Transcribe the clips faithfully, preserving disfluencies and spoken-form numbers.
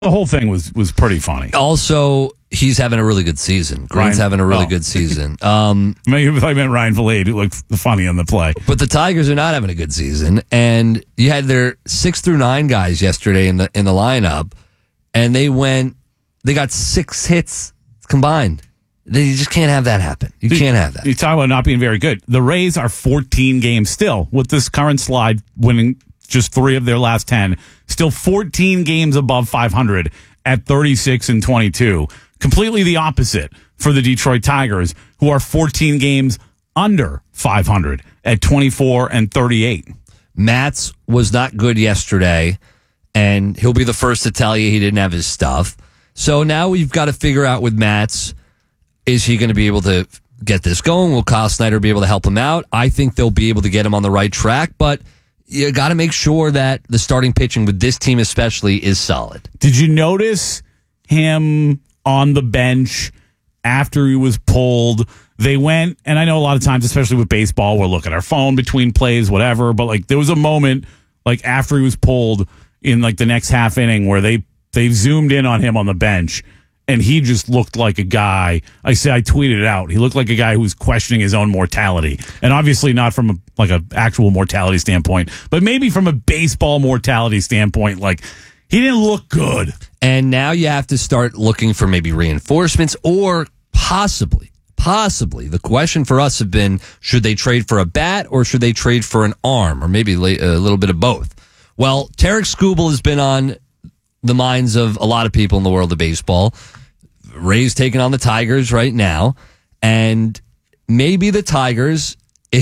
The whole thing was was pretty funny. Also, he's having a really good season. Green's Ryan, having a really oh. good season. Um, Maybe if I meant Ryan Vilade, who looked funny on the play. But the Tigers are not having a good season, and you had their six through nine guys yesterday in the in the lineup, and they went, they got six hits combined. They, you just can't have that happen. You can't have that. You talk about not being very good. The Rays are fourteen games still with this current slide, winning just three of their last ten. Still fourteen games above five hundred at thirty-six and twenty-two. Completely the opposite for the Detroit Tigers, who are fourteen games under five hundred at twenty-four and thirty-eight. Matz was not good yesterday, and he'll be the first to tell you he didn't have his stuff. So now we've got to figure out with Matz, is he going to be able to get this going? Will Kyle Snyder be able to help him out? I think they'll be able to get him on the right track, but you got to make sure that the starting pitching with this team especially is solid. Did you notice him on the bench after he was pulled? They went, and I know a lot of times, especially with baseball, we'll look at our phone between plays, whatever, but like there was a moment like after he was pulled in like the next half inning where they, they zoomed in on him on the bench. And he just looked like a guy. I said I tweeted it out. He looked like a guy who was questioning his own mortality, and obviously not from a, like a actual mortality standpoint, but maybe from a baseball mortality standpoint. Like he didn't look good. And now you have to start looking for maybe reinforcements, or possibly, possibly the question for us have been: should they trade for a bat, or should they trade for an arm, or maybe a little bit of both? Well, Tarek Skubal has been on the minds of a lot of people in the world of baseball. Rays taking on the Tigers right now, and maybe the Tigers,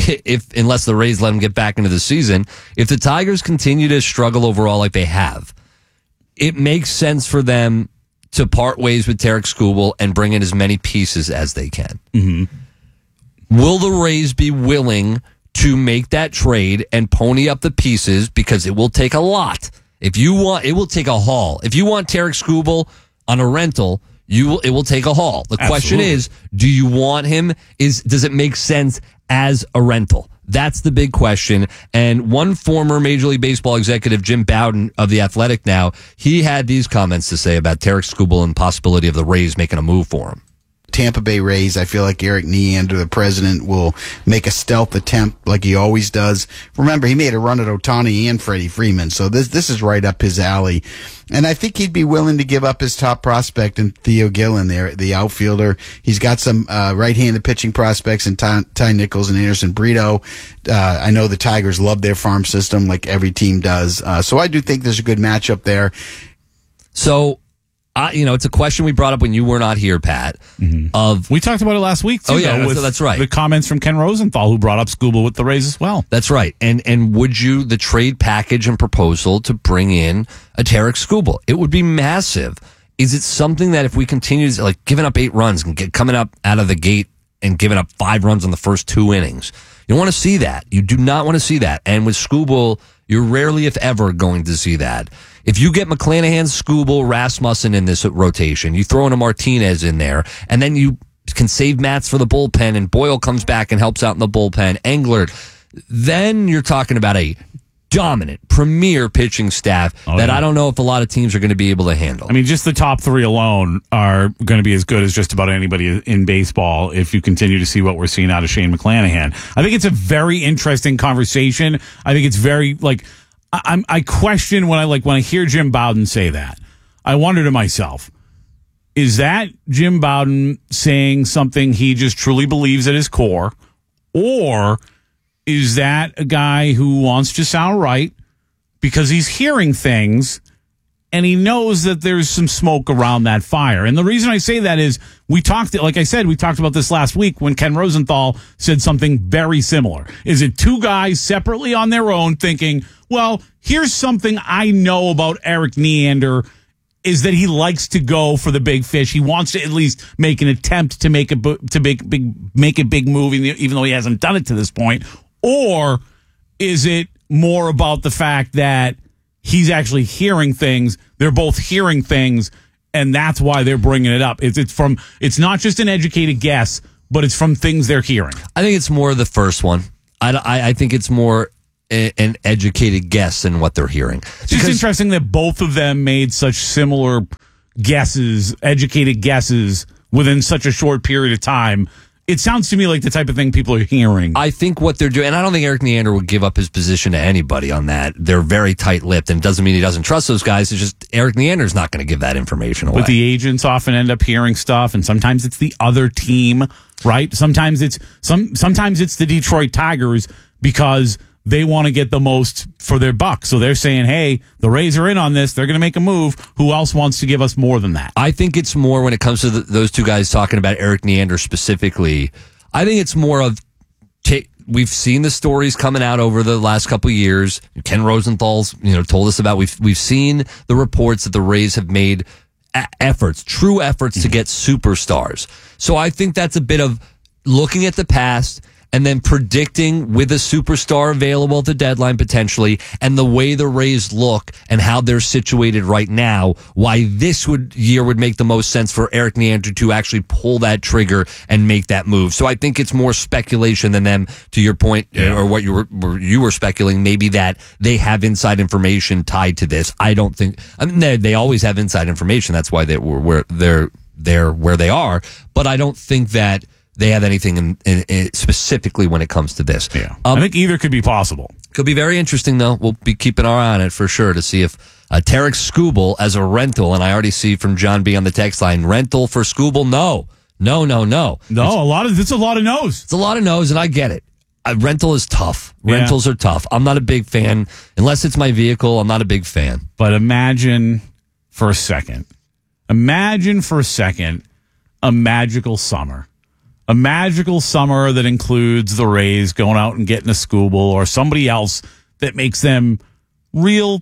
if unless the Rays let them get back into the season, if the Tigers continue to struggle overall like they have, it makes sense for them to part ways with Tarek Skubal and bring in as many pieces as they can. Mm-hmm. Will the Rays be willing to make that trade and pony up the pieces? Because it will take a lot. If you want, it will take a haul. If you want Tarek Skubal on a rental, you will, it will take a haul. The Absolutely. question is, do you want him? Is does it make sense as a rental? That's the big question. And one former Major League Baseball executive, Jim Bowden of The Athletic now, he had these comments to say about Tarek Skubal and the possibility of the Rays making a move for him. Tampa Bay Rays, I feel like Eric Neander, the president, will make a stealth attempt like he always does. Remember, he made a run at Ohtani and Freddie Freeman, so this this is right up his alley. And I think he'd be willing to give up his top prospect in Theo Gillen there, the outfielder. He's got some uh, right-handed pitching prospects in Ty, Ty Nichols and Anderson Brito. Uh, I know the Tigers love their farm system like every team does. Uh, so I do think there's a good matchup there. So, Uh, you know, it's a question we brought up when you were not here, Pat. Mm-hmm. Of we talked about it last week, too. Oh, yeah, though, that's, with that's right. The comments from Ken Rosenthal, who brought up Skubal with the Rays as well. That's right. And and would you, the trade package and proposal to bring in a Tarek Skubal, it would be massive. Is it something that if we continue to, like, giving up eight runs and get, coming up out of the gate and giving up five runs in the first two innings, you don't want to see that. You do not want to see that. And with Skubal, you're rarely, if ever, going to see that. If you get McClanahan, Skubal, Rasmussen in this rotation, you throw in a Martinez in there, and then you can save Matz for the bullpen, and Boyle comes back and helps out in the bullpen, Englert, then you're talking about a dominant, premier pitching staff oh, that yeah. I don't know if a lot of teams are going to be able to handle. I mean, just the top three alone are going to be as good as just about anybody in baseball if you continue to see what we're seeing out of Shane McClanahan. I think it's a very interesting conversation. I think it's very, like, I, I question when I like when I hear Jim Bowden say that. I wonder to myself, is that Jim Bowden saying something he just truly believes at his core, or is that a guy who wants to sound right because he's hearing things and he knows that there's some smoke around that fire? And the reason I say that is we talked, like I said, we talked about this last week when Ken Rosenthal said something very similar. Is it two guys separately on their own thinking, well, here's something I know about Eric Neander, is that he likes to go for the big fish. He wants to at least make an attempt to make a to make big make a big move, even though he hasn't done it to this point. Or is it more about the fact that he's actually hearing things? They're both hearing things, and that's why they're bringing it up. It's it's from it's not just an educated guess, but it's from things they're hearing. I think it's more the first one. I, I, I think it's more a, an educated guess in what they're hearing. It's just interesting that both of them made such similar guesses, educated guesses, within such a short period of time. It sounds to me like the type of thing people are hearing. I think what they're doing, and I don't think Eric Neander would give up his position to anybody on that. They're very tight-lipped, and it doesn't mean he doesn't trust those guys. It's just Eric Neander's not going to give that information away. But the agents often end up hearing stuff, and sometimes it's the other team, right? Sometimes it's some. Sometimes it's the Detroit Tigers because they want to get the most for their buck. So they're saying, hey, the Rays are in on this. They're going to make a move. Who else wants to give us more than that? I think it's more when it comes to the, those two guys talking about Eric Neander specifically. I think it's more of, t- we've seen the stories coming out over the last couple of years. Ken Rosenthal's, you know, told us about, we've, we've seen the reports that the Rays have made a- efforts, true efforts mm-hmm. to get superstars. So I think that's a bit of looking at the past and then predicting with a superstar available at the deadline potentially, and the way the Rays look and how they're situated right now, why this would year would make the most sense for Eric Neander to actually pull that trigger and make that move. So I think it's more speculation than them, to your point, yeah. or what you were, were you were speculating, maybe that they have inside information tied to this. I don't think, I mean, they, they always have inside information. That's why they were where they're, they're where they are. But I don't think that they have anything in, in, in specifically when it comes to this. Yeah, um, I think either could be possible. Could be very interesting, though. We'll be keeping our eye on it for sure to see if uh, Tarek Skubal as a rental, and I already see from John B on the text line, rental for Skubal, no. No, no, no. No, it's, a lot of it's a lot of no's. It's a lot of no's, and I get it. Uh, rental is tough. Rentals yeah. are tough. I'm not a big fan. Unless it's my vehicle, I'm not a big fan. But imagine for a second, imagine for a second a magical summer. A magical summer that includes the Rays going out and getting a Skubal or somebody else that makes them real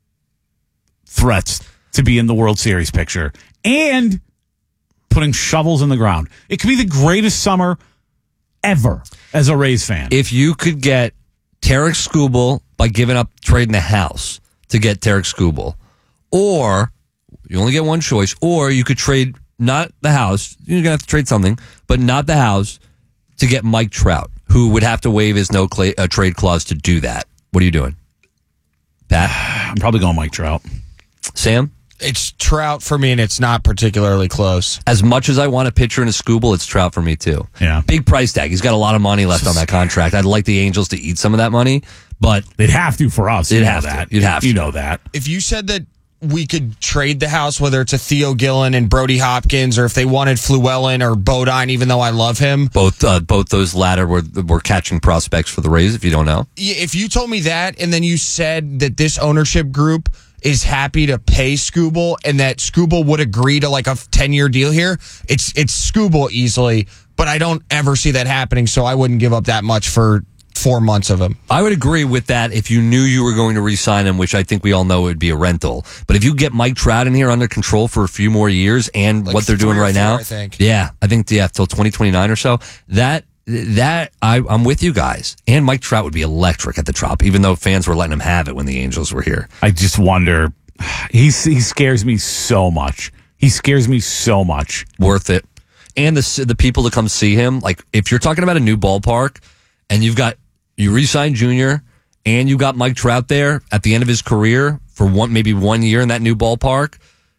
threats to be in the World Series picture and putting shovels in the ground. It could be the greatest summer ever as a Rays fan. If you could get Tarek Skubal by giving up trading the house to get Tarek Skubal, or you only get one choice, or you could trade not the house, you're going to have to trade something, but not the house, to get Mike Trout, who would have to waive his no cla- uh, trade clause to do that. What are you doing, Pat? I'm probably going Mike Trout. Sam? It's Trout for me, and it's not particularly close. As much as I want a pitcher and a Skubal, it's Trout for me, too. Yeah. Big price tag. He's got a lot of money left on that contract. I'd like the Angels to eat some of that money, but they'd have to for us. They'd have that. You'd have to. You know that. If you said that we could trade the house, whether it's a Theo Gillen and Brody Hopkins, or if they wanted Fluellen or Bodine, even though I love him. Both uh, both those latter were, were catching prospects for the Rays, if you don't know. If you told me that, and then you said that this ownership group is happy to pay Skubal, and that Skubal would agree to like a ten-year deal here, it's it's Skubal easily, but I don't ever see that happening, so I wouldn't give up that much for four months of him. I would agree with that if you knew you were going to re-sign him, which I think we all know would be a rental. But if you get Mike Trout in here under control for a few more years and like what they're doing right four, now, I think. yeah, I think yeah, till twenty twenty-nine or so, that that I, I'm with you guys. And Mike Trout would be electric at the Trop, even though fans were letting him have it when the Angels were here. I just wonder. He's, he scares me so much. He scares me so much. Worth it. And the the people to come see him, like if you're talking about a new ballpark and you've got you re-signed Junior, and you got Mike Trout there at the end of his career for one, maybe one year in that new ballpark,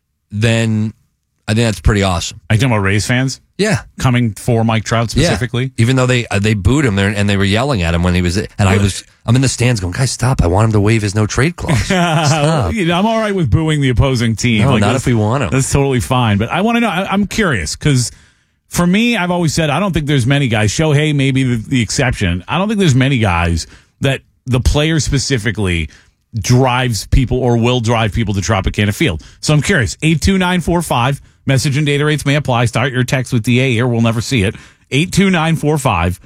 then I think that's pretty awesome. Are you talking about Rays fans? Yeah. Coming for Mike Trout specifically? Yeah. Even though they uh, they booed him there and they were yelling at him when he was, and I was, I'm in the stands going, guys, stop. I want him to waive his no trade clause. Stop. You know, I'm all right with booing the opposing team. No, like, not if we want him. That's totally fine. But I want to know, I, I'm curious because for me, I've always said I don't think there's many guys. Shohei may be the, the exception. I don't think there's many guys that the player specifically drives people or will drive people to Tropicana Field. So I'm curious. eight two nine four five. Message and data rates may apply. Start your text with D A here. We'll never see it. eight two nine four five.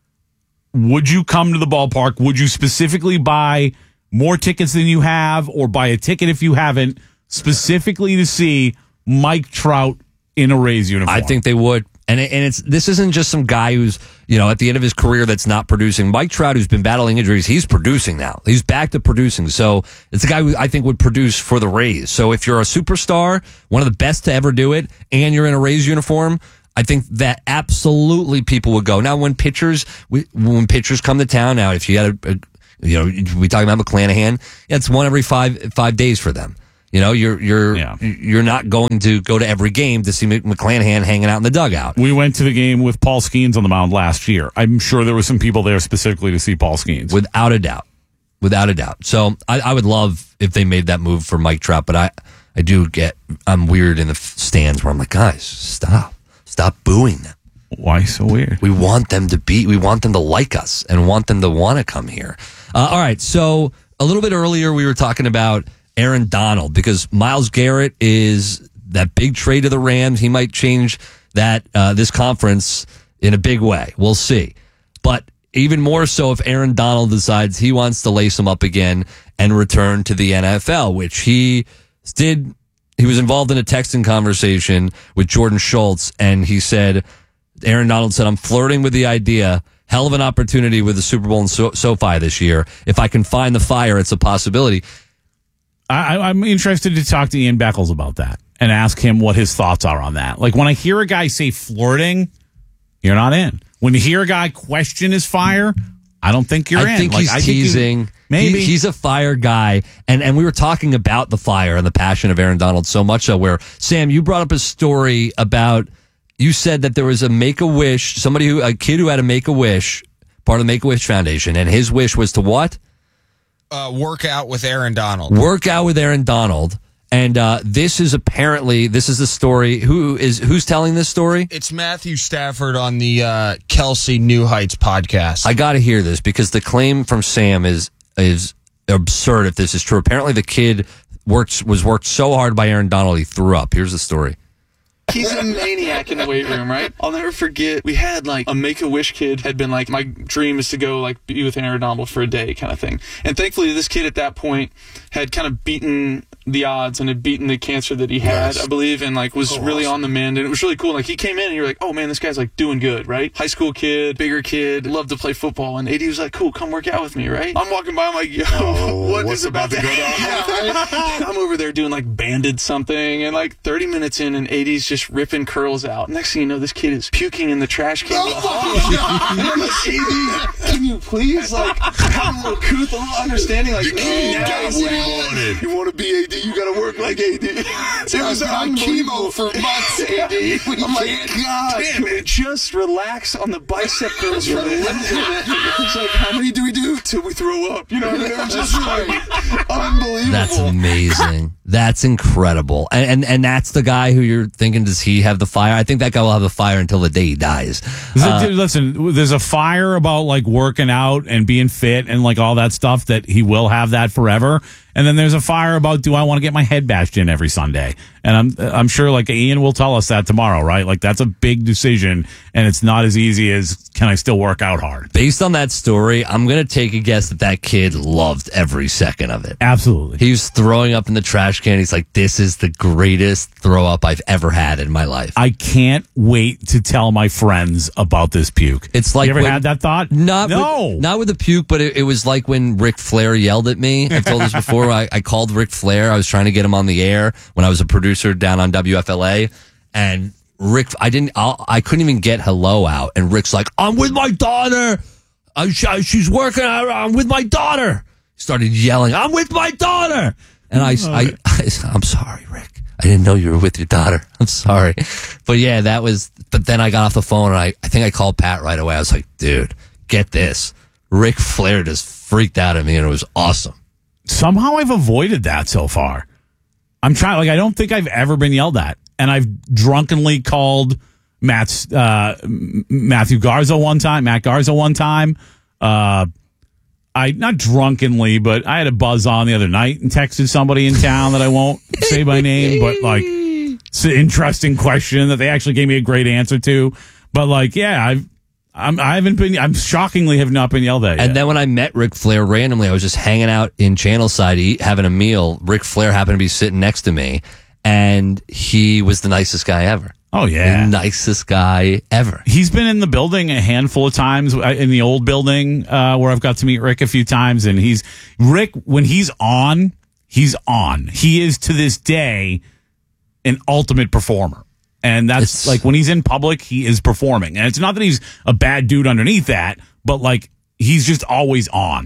Would you come to the ballpark? Would you specifically buy more tickets than you have or buy a ticket if you haven't specifically to see Mike Trout in a Rays uniform? I think they would. And it, and it's this isn't just some guy who's, you know, at the end of his career that's not producing. Mike Trout, who's been battling injuries, he's producing now. He's back to producing. So it's a guy who I think would produce for the Rays. So if you're a superstar, one of the best to ever do it, and you're in a Rays uniform, I think that absolutely people would go. Now, when pitchers, when pitchers come to town, now if you had a, a You know, we talking about McClanahan. Yeah, it's one every five five days for them. You know, you're you're Yeah. you're not going to go to every game to see Mc- McClanahan hanging out in the dugout. We went to the game with Paul Skeens on the mound last year. I'm sure there were some people there specifically to see Paul Skeens. Without a doubt. Without a doubt. So I, I would love if they made that move for Mike Trout, but I, I do get, I'm weird in the stands where I'm like, guys, stop. Stop booing them. Why so weird? We want them to be, we want them to like us and want them to want to come here. Uh, all right. So a little bit earlier, we were talking about Aaron Donald because Myles Garrett is that big trade to the Rams. He might change that, uh, this conference in a big way. We'll see. But even more so if Aaron Donald decides he wants to lace him up again and return to the N F L, which he did. He was involved in a texting conversation with Jordan Schultz, and he said, Aaron Donald said, I'm flirting with the idea. Hell of an opportunity with the Super Bowl in so- SoFi this year. If I can find the fire, it's a possibility. I, I'm interested to talk to Ian Beckles about that and ask him what his thoughts are on that. Like when I hear a guy say flirting, you're not in. When you hear a guy question his fire, I don't think you're I in. think like, he's I think you- teasing. maybe He- he's a fire guy, and and we were talking about the fire and the passion of Aaron Donald so much so. Where Sam, you brought up a story about you said that there was a Make a Wish, somebody who a kid who had a Make a Wish, part of the Make a Wish Foundation, and his wish was to what? Uh, work out with Aaron Donald. Work out with Aaron Donald. And uh, this is apparently this is the story. Who is who's telling this story? It's Matthew Stafford on the uh, Kelsey New Heights podcast. I got to hear this because the claim from Sam is is absurd. If this is true, apparently the kid worked was worked so hard by Aaron Donald he threw up. Here's the story. He's a maniac in the weight room, right? I'll never forget, we had like a Make-A-Wish kid had been like, my dream is to go like be with Aaron Donald for a day kind of thing. And thankfully this kid at that point had kind of beaten the odds and had beaten the cancer that he had, I believe, and like was really on the mend. And it was really cool. Like he came in and you're like, oh man, this guy's like doing good, right? High school kid, bigger kid, loved to play football. And A D was like, cool, come work out with me, right? I'm walking by, I'm like, yo, Oh, what what's is about, about to to go happen? Yeah, right? I'm over there doing like banded something, and like thirty minutes in, and A D's just ripping curls out. Next thing you know, this kid is puking in the trash can. Oh, and I'm like, A D, can you please like have a little couth, a little understanding? Like, The kid no, got what he wanted. you want to be A D, you got to work like A D. It was on chemo for months, A D. I'm like, God, Damn it. just relax on the bicep curls for a minute. It's like, how many do we do till we throw up? You know, what I mean? It was just like unbelievable. That's amazing. That's incredible. And, and and that's the guy who you're thinking, does he have the fire? I think that guy will have the fire until the day he dies. Is it- Uh, dude, listen, there's a fire about like working out and being fit and like all that stuff that he will have that forever. And then there's a fire about, do I want to get my head bashed in every Sunday? And I'm I'm sure like Ian will tell us that tomorrow, right? Like that's a big decision, and it's not as easy as, can I still work out hard? Based on that story, I'm going to take a guess that that kid loved every second of it. Absolutely. He was throwing up in the trash can. He's like, this is the greatest throw up I've ever had in my life. I can't wait to tell my friends about this puke. It's like you ever when- had that thought? Not no. with, not with the puke, but it, it was like when Ric Flair yelled at me. I've told this before. I, I called Ric Flair. I was trying to get him on the air when I was a producer down on W F L A, and Rick, I didn't, I'll, I couldn't even get hello out, and Rick's like, "I'm with my daughter. I, she's working. I'm with my daughter." He started yelling, "I'm with my daughter," and I, I, I, I'm sorry, Rick. I didn't know you were with your daughter. I'm sorry, but yeah, that was. But then I got off the phone, and I, I think I called Pat right away. I was like, "Dude, get this. Ric Flair just freaked out at me, and it was awesome." Somehow I've avoided that so far. I'm trying, like, I don't think I've ever been yelled at. And I've drunkenly called Matt's, uh, Matthew Garza one time, Matt Garza one time. Uh, I, not drunkenly, but I had a buzz on the other night and texted somebody in town that I won't say by name, but like, it's an interesting question that they actually gave me a great answer to. But like, yeah, I've, I'm, I haven't been, I'm shockingly have not been yelled at yet. And then when I met Ric Flair randomly, I was just hanging out in Channelside, eat, having a meal. Ric Flair happened to be sitting next to me, and he was the nicest guy ever. Oh, yeah. The nicest guy ever. He's been in the building a handful of times, uh, in the old building, uh, where I've got to meet Rick a few times. And he's, Rick, when he's on, he's on. He is to this day an ultimate performer. And that's It's- like when he's in public, he is performing. And it's not that he's a bad dude underneath that, but like he's just always on.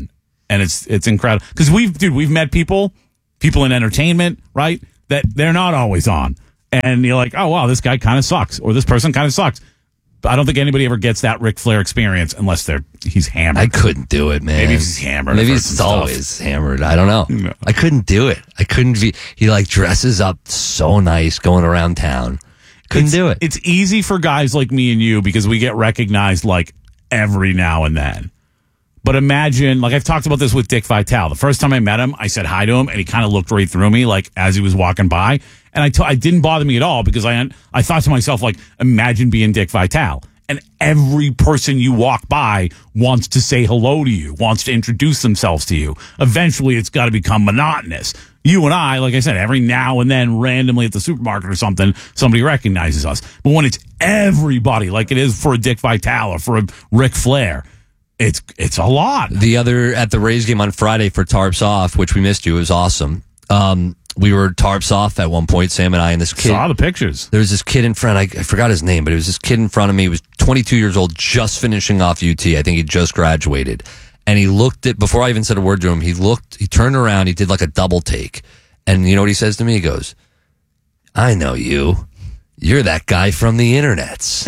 and it's it's incredible because we've dude we've met people, people in entertainment, right? That they're not always on, and you're like, oh wow, this guy kind of sucks, or this person kind of sucks. I don't think anybody ever gets that Ric Flair experience unless they're he's hammered. I couldn't do it, man. Maybe he's hammered. Maybe I've heard he's some always stuff. hammered. I don't know. No. I couldn't do it. I couldn't be. He like dresses up so nice going around town. Couldn't it's, do it. It's easy for guys like me and you because we get recognized like every now and then. But imagine, like I've talked about this with Dick Vitale. The first time I met him, I said hi to him, and he kind of looked right through me, like as he was walking by. And I, t- I didn't bother me at all because I, I thought to myself, like, imagine being Dick Vitale. And every person you walk by wants to say hello to you, wants to introduce themselves to you. Eventually, it's got to become monotonous. You and I, like I said, every now and then, randomly at the supermarket or something, somebody recognizes us. But when it's everybody, like it is for a Dick Vitale or for a Ric Flair, it's it's a lot. The other at the Rays game on Friday for Tarps Off, which we missed you, it was awesome. Um, we were Tarps Off at one point, Sam and I, and this kid. Saw the pictures. There was this kid in front. I, I forgot his name, but it was this kid in front of me. He was twenty-two years old, just finishing off U T. I think he just graduated. And he looked at, before I even said a word to him, he looked, he turned around, he did like a double take. And you know what he says to me? He goes, I know you. You're that guy from the internets.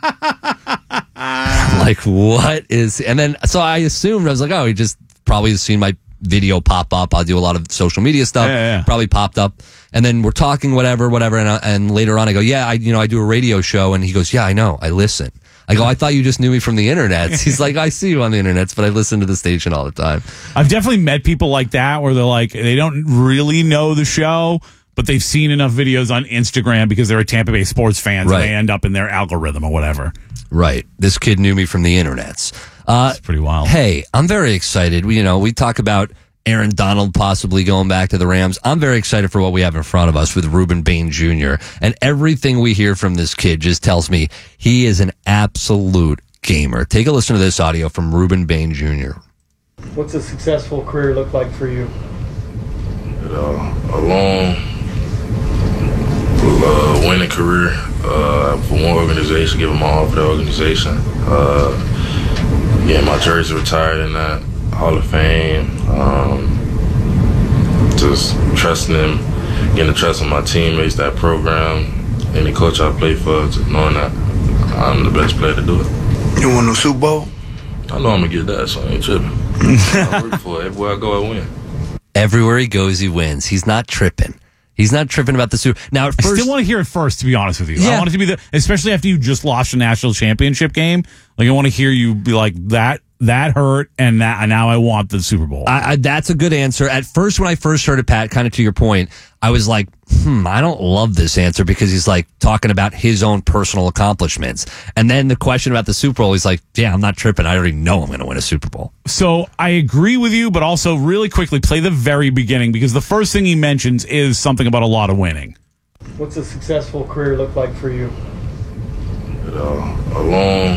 I'm like, what is, and then, so I assumed, I was like, oh, he just probably has seen my video pop up. I do a lot of social media stuff. Yeah, yeah, yeah. Probably popped up. And then we're talking, whatever, whatever. And, I, and later on I go, yeah, I, you know, I do a radio show. And he goes, yeah, I know. I listen. I go, I thought you just knew me from the internet. He's like, I see you on the internet, but I listen to the station all the time. I've definitely met people like that where they're like, they don't really know the show, but they've seen enough videos on Instagram because they're a Tampa Bay sports fans Right. and they end up in their algorithm or whatever. Right. This kid knew me from the internets. Uh, It's pretty wild. Hey, I'm very excited. We, you know, we talk about Aaron Donald possibly going back to the Rams. I'm very excited for what we have in front of us with Ruben Bain Junior And everything we hear from this kid just tells me he is an absolute gamer. Take a listen to this audio from Ruben Bain Junior What's a successful career look like for you? You know, a long, uh, winning career uh, for one organization, giving my all for the organization. Uh, getting my jersey retired in that Hall of Fame. Um, just trusting them, getting the trust of my teammates, that program, any coach I play for, just knowing that I'm the best player to do it. You want no Super Bowl? I know I'm going to get that, so I ain't tripping. I work for it. Everywhere I go, I win. Everywhere he goes, he wins. He's not tripping. He's not tripping about the Super. Now, at I first, still want to hear it first, to be honest with you. Yeah. I want it to be the, especially after you just lost a national championship game. Like, I want to hear you be like, that, that hurt, and that, and now I want the Super Bowl. I, I, that's a good answer. At first, when I first heard it, Pat, kind of to your point, I was like, hmm, I don't love this answer because he's like talking about his own personal accomplishments. And then the question about the Super Bowl, he's like, yeah, I'm not tripping. I already know I'm going to win a Super Bowl. So I agree with you, but also really quickly play the very beginning because the first thing he mentions is something about a lot of winning. What's a successful career look like for you? You know, a long,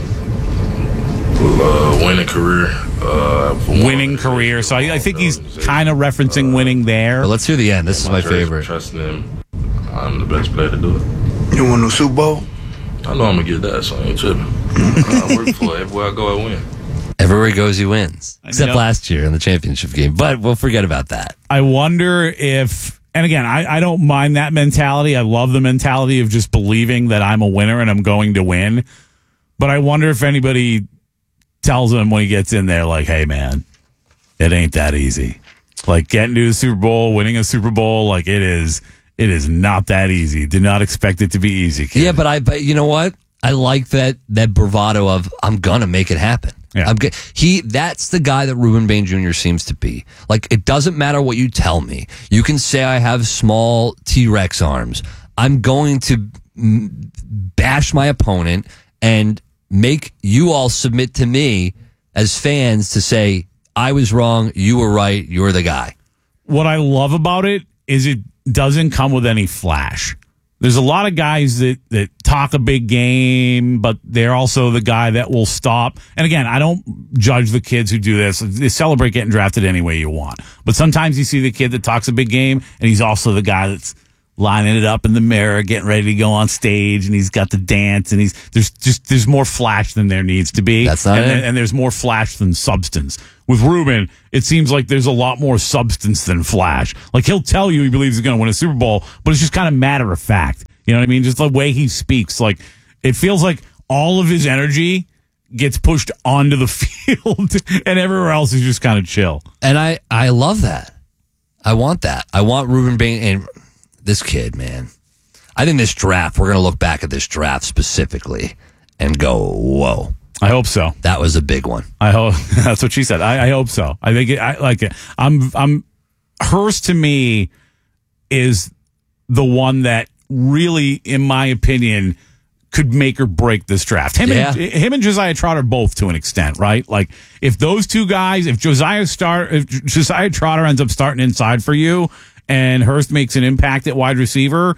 uh, winning career. Uh, for one Winning organization, career. So I, I think he's organization. kind of referencing winning there. But let's hear the end. This is my jersey, favorite. Trusting them, I'm the best player to do it. You want no Super Bowl? I know I'm going to get that, so I ain't tripping. I work for it. Everywhere I go, I win. Everywhere he goes, he wins. Except know. last year in the championship game. But we'll forget about that. I wonder if, and again, I, I don't mind that mentality. I love the mentality of just believing that I'm a winner and I'm going to win. But I wonder if anybody tells him when he gets in there, like, hey, man, it ain't that easy. Like, getting to a Super Bowl, winning a Super Bowl, like, it is, it is not that easy. Do not expect it to be easy, kid. Yeah, but I, but you know what? I like that that bravado of I'm gonna make it happen. Yeah. I'm g- he that's the guy that Ruben Bain Junior seems to be. Like, it doesn't matter what you tell me. You can say I have small T-Rex arms. I'm going to m- bash my opponent and make you all submit to me as fans to say I was wrong, you were right, you're the guy. What I love about it is it doesn't come with any flash. There's a lot of guys that, that talk a big game, but they're also the guy that will stop. And again, I don't judge the kids who do this. They celebrate getting drafted any way you want. But sometimes you see the kid that talks a big game, and he's also the guy that's lining it up in the mirror, getting ready to go on stage, and he's got the dance, and he's there's just there's more flash than there needs to be. That's not and, it. and there's more flash than substance. with Ruben, it seems like there's a lot more substance than flash. Like, he'll tell you he believes he's going to win a Super Bowl, but it's just kind of matter of fact. You know what I mean? Just the way he speaks. Like, it feels like all of his energy gets pushed onto the field and everywhere else is just kind of chill. And I, I love that. I want that. I want Ruben Bain and this kid, man. I think this draft, we're going to look back at this draft specifically and go, whoa. I hope so. That was a big one. I hope that's what she said. I, I hope so. I think it, I like it. I'm, I'm, Hurst to me is the one that really, in my opinion, could make or break this draft. Him, Yeah. and, him and Josiah Trotter both to an extent, right? Like, if those two guys, if Josiah start, if Josiah Trotter ends up starting inside for you, and Hurst makes an impact at wide receiver,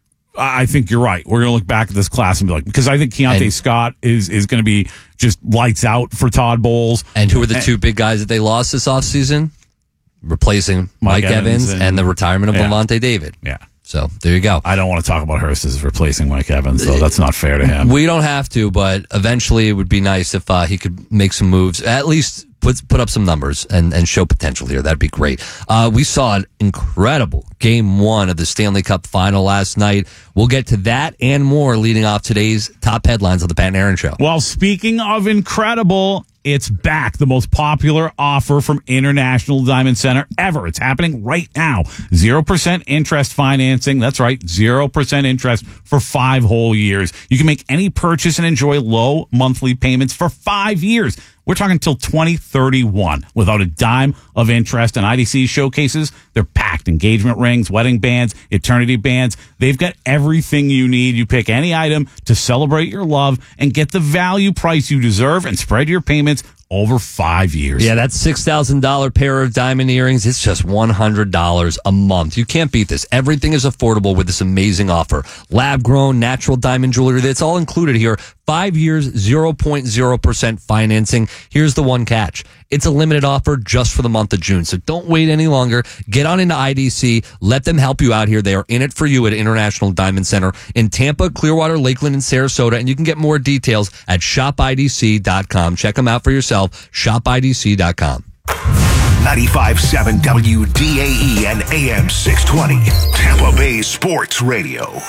I think you're right. We're going to look back at this class and be like, because I think Keontae And- Scott is is going to be just lights out for Todd Bowles. And who are the two big guys that they lost this offseason? Replacing Mike, Mike Evans, Evans and, and- the retirement of yeah. Levante David. Yeah. So there you go. I don't want to talk about Hurst as replacing Mike Evans, though. That's not fair to him. We don't have to, but eventually it would be nice if uh, he could make some moves, at least put put up some numbers and, and show potential here. That'd be great. Uh, we saw an incredible game one of the Stanley Cup final last night. We'll get to that and more leading off today's top headlines of the Pat and Aaron Show. Well, speaking of incredible, it's back. The most popular offer from International Diamond Center ever. It's happening right now. zero percent interest financing. That's right. zero percent interest for five whole years. You can make any purchase and enjoy low monthly payments for five years. We're talking until twenty thirty-one without a dime of interest. And I D C showcases, they're packed. Engagement rings, wedding bands, eternity bands. They've got everything you need. You pick any item to celebrate your love and get the value price you deserve and spread your payments over five years. Yeah, that's six thousand dollars pair of diamond earrings. It's just one hundred dollars a month. You can't beat this. Everything is affordable with this amazing offer. Lab-grown, natural diamond jewelry. That's all included here. Five years, zero point zero percent financing. Here's the one catch. It's a limited offer just for the month of June. So don't wait any longer. Get on into I D C. Let them help you out here. They are in it for you at International Diamond Center in Tampa, Clearwater, Lakeland, and Sarasota. And you can get more details at shop I D C dot com. Check them out for yourself. shop I D C dot com. ninety-five point seven W D A E and A M six twenty, Tampa Bay Sports Radio.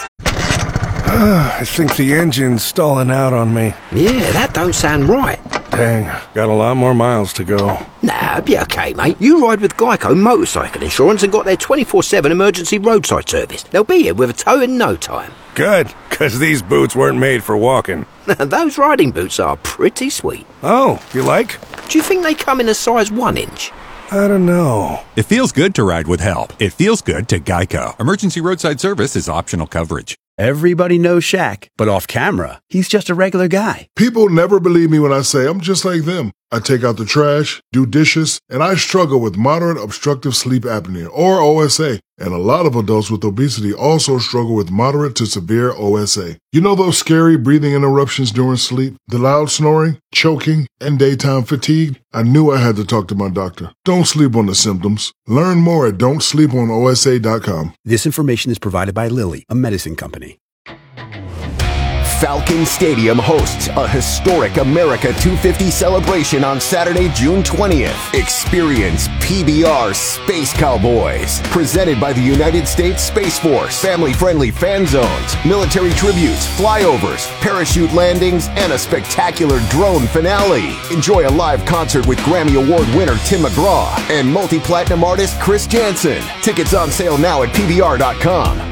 I think the engine's stalling out on me. Yeah, that don't sound right. Dang, got a lot more miles to go. Nah, it'll be okay, mate. You ride with Geico Motorcycle Insurance and got their twenty-four seven emergency roadside service. They'll be here with a tow in no time. Good, because these boots weren't made for walking. Those riding boots are pretty sweet. Oh, you like? Do you think they come in a size one inch? I don't know. It feels good to ride with help. It feels good to Geico. Emergency roadside service is optional coverage. Everybody knows Shaq, but off camera, he's just a regular guy. People never believe me when I say I'm just like them. I take out the trash, do dishes, and I struggle with moderate obstructive sleep apnea, or O S A. And a lot of adults with obesity also struggle with moderate to severe O S A. You know those scary breathing interruptions during sleep, the loud snoring, choking, and daytime fatigue? I knew I had to talk to my doctor. Don't sleep on the symptoms. Learn more at don't sleep on O S A dot com. This information is provided by Lilly, a medicine company. Falcon Stadium hosts a historic America two fifty celebration on Saturday, June twentieth. Experience P B R Space Cowboys, presented by the United States Space Force. Family-friendly fan zones, military tributes, flyovers, parachute landings, and a spectacular drone finale. Enjoy a live concert with Grammy Award winner Tim McGraw and multi-platinum artist Chris Jansen. Tickets on sale now at P B R dot com.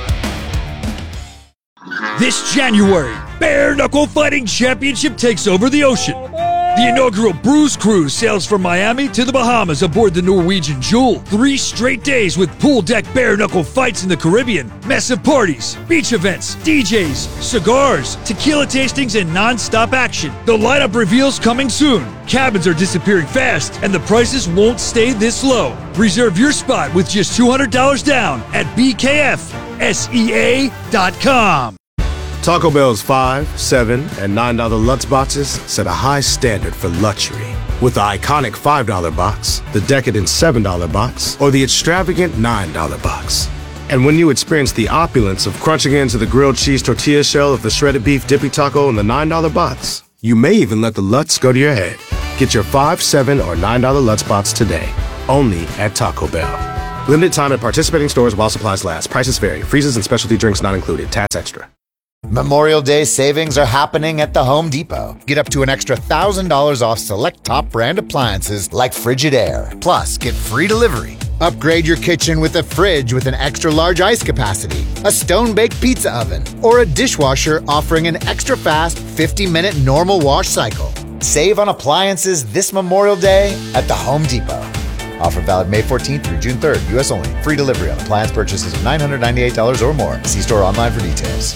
This January, Bare Knuckle Fighting Championship takes over the ocean. The inaugural Bruise Cruise sails from Miami to the Bahamas aboard the Norwegian Jewel. Three straight days with pool deck bare knuckle fights in the Caribbean, massive parties, beach events, D Js, cigars, tequila tastings, and non-stop action. The lineup reveals coming soon. Cabins are disappearing fast, and the prices won't stay this low. Reserve your spot with just two hundred dollars down at B K F S E A dot com. Taco Bell's five, seven, and nine dollar Lutz boxes set a high standard for luxury. With the iconic five dollar box, the decadent seven dollar box, or the extravagant nine dollar box. And when you experience the opulence of crunching into the grilled cheese tortilla shell of the shredded beef dippy taco in the nine dollar box, you may even let the Lutz go to your head. Get your five, seven, or nine dollar Lutz Box today. Only at Taco Bell. Limited time at participating stores while supplies last. Prices vary. Freezes and specialty drinks not included. Tax extra. Memorial Day savings are happening at the Home Depot. Get up to an extra one thousand dollars off select top brand appliances like Frigidaire. Plus, get free delivery. Upgrade your kitchen with a fridge with an extra large ice capacity, a stone-baked pizza oven, or a dishwasher offering an extra fast fifty minute normal wash cycle. Save on appliances this Memorial Day at the Home Depot. Offer valid May fourteenth through June third, U S only. Free delivery on appliance purchases of nine hundred ninety-eight dollars or more. See store online for details.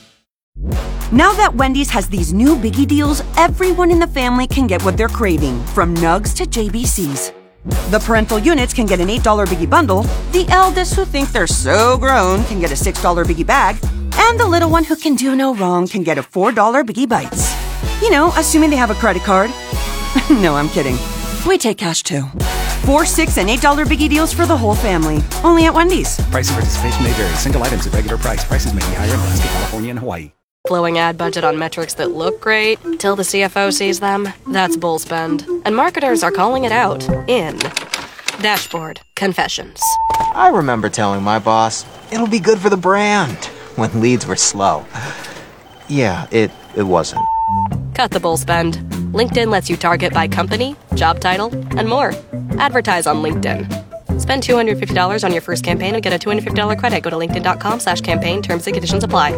Now that Wendy's has these new biggie deals, everyone in the family can get what they're craving, from nugs to J B Cs. The parental units can get an eight dollar biggie bundle, the eldest who think they're so grown can get a six dollar biggie bag, and the little one who can do no wrong can get a four dollar biggie bites. You know, assuming they have a credit card. No, I'm kidding. We take cash too. Four, six, and eight dollar biggie deals for the whole family. Only at Wendy's. Price and participation may vary. Single items at regular price. Prices may be higher in Alaska, California, and Hawaii. Blowing ad budget on metrics that look great till the C F O sees them. That's bull spend. And marketers are calling it out in Dashboard Confessions. I remember telling my boss, it'll be good for the brand, when leads were slow. Yeah, it, it wasn't. Cut the bull spend. LinkedIn lets you target by company, job title, and more. Advertise on LinkedIn. Spend two hundred fifty dollars on your first campaign and get a two hundred fifty dollars credit. Go to linkedin.com slash campaign. Terms and conditions apply.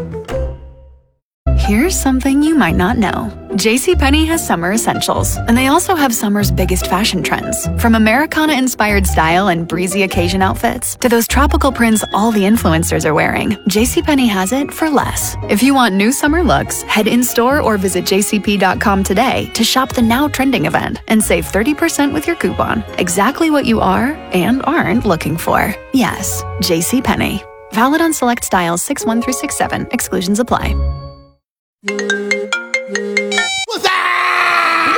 Here's something you might not know. JCPenney has summer essentials, and they also have summer's biggest fashion trends. From Americana-inspired style and breezy occasion outfits to those tropical prints all the influencers are wearing, JCPenney has it for less. If you want new summer looks, head in-store or visit j c p dot com today to shop the now trending event and save thirty percent with your coupon. Exactly what you are and aren't looking for. Yes, JCPenney. Valid on select styles six one through six seven. Exclusions apply. What's that?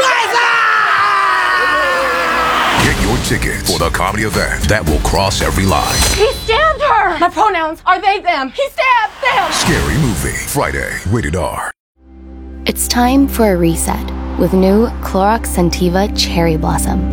What's that? Get your tickets for the comedy event that will cross every line. He stabbed her! My pronouns are they, them. He stabbed them! Scary Movie, Friday, rated R. It's time for a reset with new Clorox Scentiva Cherry Blossom.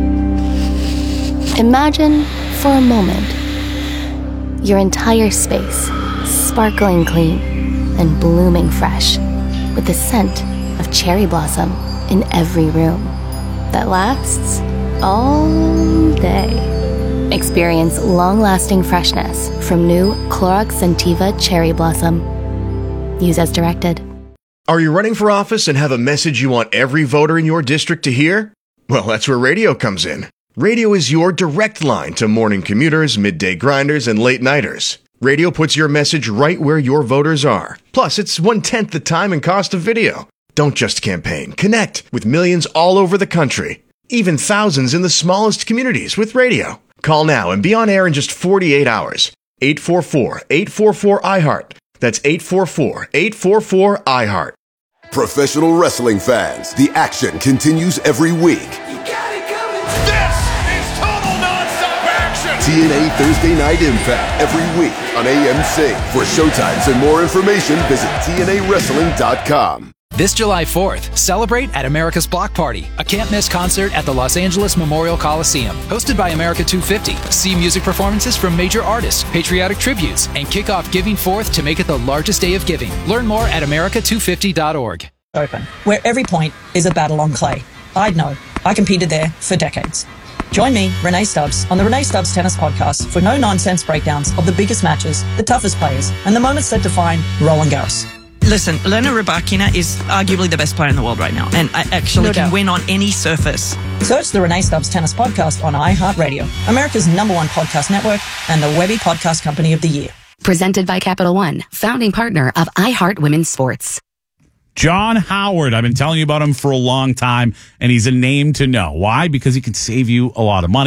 Imagine, for a moment, your entire space sparkling clean and blooming fresh with the scent of cherry blossom in every room that lasts all day. Experience long-lasting freshness from new Clorox Scentiva Cherry Blossom. Use as directed. Are you running for office and have a message you want every voter in your district to hear? Well, that's where radio comes in. Radio is your direct line to morning commuters, midday grinders, and late-nighters. Radio puts your message right where your voters are. Plus, it's one-tenth the time and cost of video. Don't just campaign. Connect with millions all over the country. Even thousands in the smallest communities with radio. Call now and be on air in just forty-eight hours. eight four four, eight four four, I heart. That's eight four four, eight four four, I heart. Professional wrestling fans, the action continues every week. T N A Thursday Night Impact every week on A M C. For showtimes and more information, visit T N A wrestling dot com. This July fourth, celebrate at America's Block Party, a can't-miss concert at the Los Angeles Memorial Coliseum. Hosted by America two fifty. See music performances from major artists, patriotic tributes, and kick off Giving Fourth to make it the largest day of giving. Learn more at america two fifty dot org. Open, where every point is a battle on clay. I'd know. I competed there for decades. Join me, Renee Stubbs, on the Renee Stubbs Tennis Podcast for no-nonsense breakdowns of the biggest matches, the toughest players, and the moments that define Roland Garros. Listen, Elena Rybakina is arguably the best player in the world right now, and I actually No can doubt. win on any surface. Search the Renee Stubbs Tennis Podcast on iHeartRadio, America's number one podcast network and the Webby Podcast Company of the Year. Presented by Capital One, founding partner of iHeart Women's Sports. John Howard, I've been telling you about him for a long time, and he's a name to know. Why? Because he can save you a lot of money.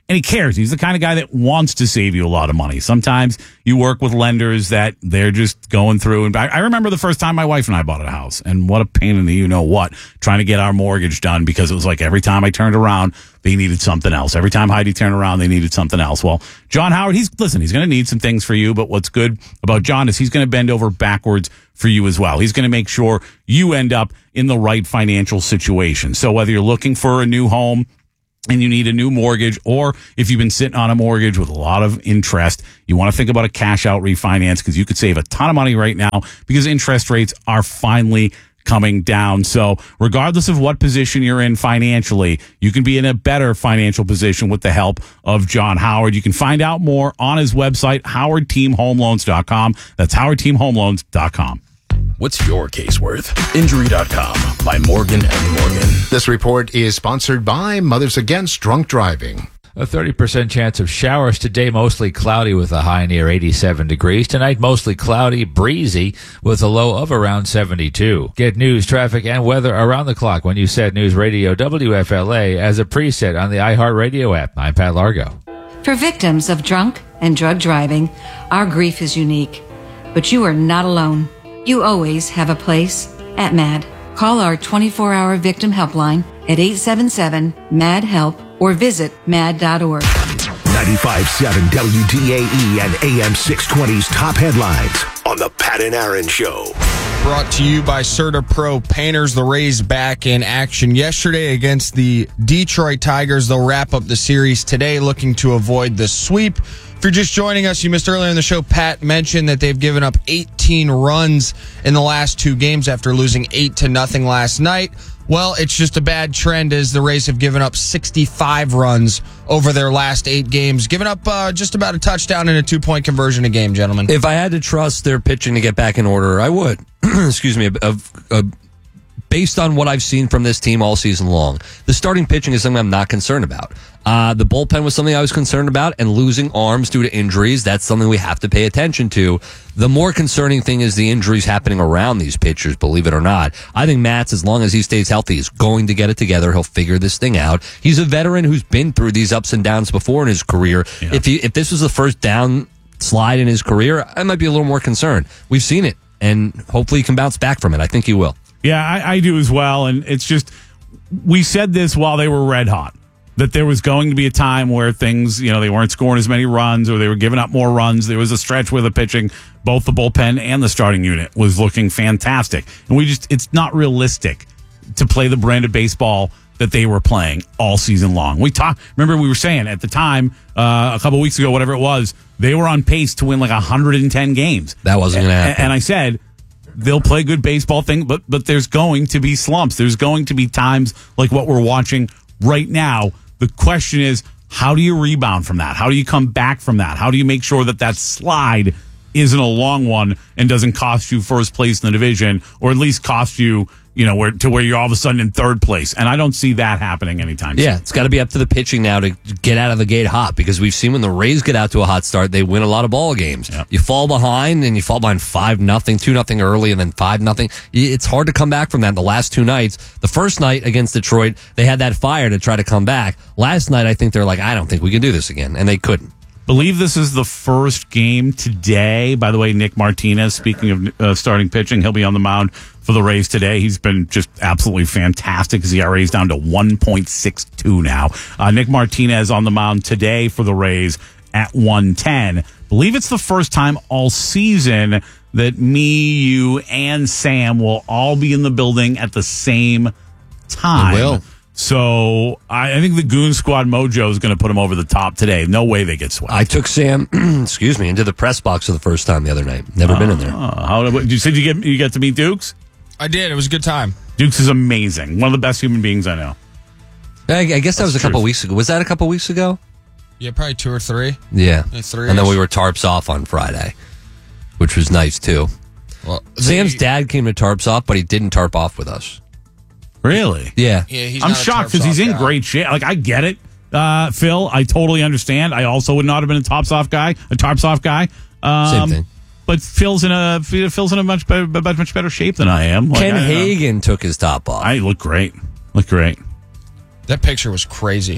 And he cares. He's the kind of guy that wants to save you a lot of money. Sometimes you work with lenders that they're just going through. And I, I remember the first time my wife and I bought a house, and what a pain in the you-know-what trying to get our mortgage done, because it was like every time I turned around, they needed something else. Every time Heidi turned around, they needed something else. Well, John Howard, he's listen, he's going to need some things for you, but what's good about John is he's going to bend over backwards for you as well. He's going to make sure you end up in the right financial situation. So whether you're looking for a new home and you need a new mortgage, or if you've been sitting on a mortgage with a lot of interest, you want to think about a cash out refinance, because you could save a ton of money right now because interest rates are finally coming down. So regardless of what position you're in financially, you can be in a better financial position with the help of John Howard. You can find out more on his website, howard team home loans dot com. That's howard team home loans dot com. What's your case worth? Injury dot com by Morgan and Morgan. This report is sponsored by Mothers Against Drunk Driving. A thirty percent chance of showers today, mostly cloudy with a high near eighty-seven degrees. Tonight, mostly cloudy, breezy with a low of around seventy-two. Get news, traffic, and weather around the clock when you set News Radio W F L A as a preset on the iHeartRadio app. I'm Pat Largo. For victims of drunk and drug driving, our grief is unique. But you are not alone. You always have a place at MAD. Call our twenty-four hour victim helpline at eight seven seven, M A D, HELP or visit mad dot org. ninety-five point seven W D A E and A M six twenty's top headlines on the Pat and Aaron Show. Brought to you by Serta Pro Painters. The Rays back in action yesterday against the Detroit Tigers. They'll wrap up the series today, looking to avoid the sweep. If you're just joining us, you missed earlier in the show, Pat mentioned that they've given up eighteen runs in the last two games after losing eight to nothing last night. Well, it's just a bad trend, as the Rays have given up sixty-five runs over their last eight games, giving up uh, just about a touchdown and a two-point conversion a game, gentlemen. If I had to trust their pitching to get back in order, I would. Excuse me. Of, of, based on what I've seen from this team all season long, the starting pitching is something I'm not concerned about. Uh, the bullpen was something I was concerned about, and losing arms due to injuries, that's something we have to pay attention to. The more concerning thing is the injuries happening around these pitchers, believe it or not. I think Matz, as long as he stays healthy, is going to get it together. He'll figure this thing out. He's a veteran who's been through these ups and downs before in his career. Yeah. If he, if this was the first down slide in his career, I might be a little more concerned. We've seen it, and hopefully he can bounce back from it. I think he will. Yeah, I, I do as well, and it's just, we said this while they were red hot, that there was going to be a time where things, you know, they weren't scoring as many runs, or they were giving up more runs. There was a stretch where the pitching, both the bullpen and the starting unit, was looking fantastic. And we just, it's not realistic to play the brand of baseball that they were playing all season long. We talked, remember we were saying at the time, uh, a couple weeks ago, whatever it was, they were on pace to win like one hundred ten games. That wasn't going to happen. And, and I said, they'll play good baseball thing, but but there's going to be slumps. There's going to be times like what we're watching right now. The question is, how do you rebound from that? How do you come back from that? How do you make sure that that slide isn't a long one and doesn't cost you first place in the division, or at least cost you, you know, where to where you're all of a sudden in third place? And I don't see that happening anytime soon. Yeah, it's got to be up to the pitching now to get out of the gate hot, because we've seen when the Rays get out to a hot start, they win a lot of ball games. Yep. You fall behind, and you fall behind five nothing, two nothing early, and then five nothing. It's hard to come back from that. The last two nights, the first night against Detroit, they had that fire to try to come back. Last night, I think they're like, I don't think we can do this again, and they couldn't. Believe this is the first game today. By the way, Nick Martinez, speaking of uh, starting pitching, he'll be on the mound for the Rays today. He's been just absolutely fantastic. His E R A is down to one point six two now. Uh, Nick Martinez on the mound today for the Rays at one ten. Believe it's the first time all season that me, you, and Sam will all be in the building at the same time. They will. So I, I think the Goon Squad mojo is going to put them over the top today. No way they get swept. I took Sam, excuse me, into the press box for the first time the other night. Never uh, been in there. How you said you get you get to meet Dukes? I did. It was a good time. Dukes is amazing. One of the best human beings I know. I, I guess that That's was a couple truth. weeks ago. Was that a couple weeks ago? Yeah, probably two or three. Yeah, yeah three. And then we were tarps off on Friday, which was nice too. Well, Sam's the, dad came to tarps off, but he didn't tarp off with us. Really? Yeah. Yeah, he's I'm not shocked because he's in guy. great shape. Like, I get it, uh, Phil. I totally understand. I also would not have been a tops off guy, a tarps off guy. Um, Same thing. But Phil's in a Phil's in a much better, much better shape than I am. Like, Ken I Hagen took his top off. I look great. Look great. That picture was crazy.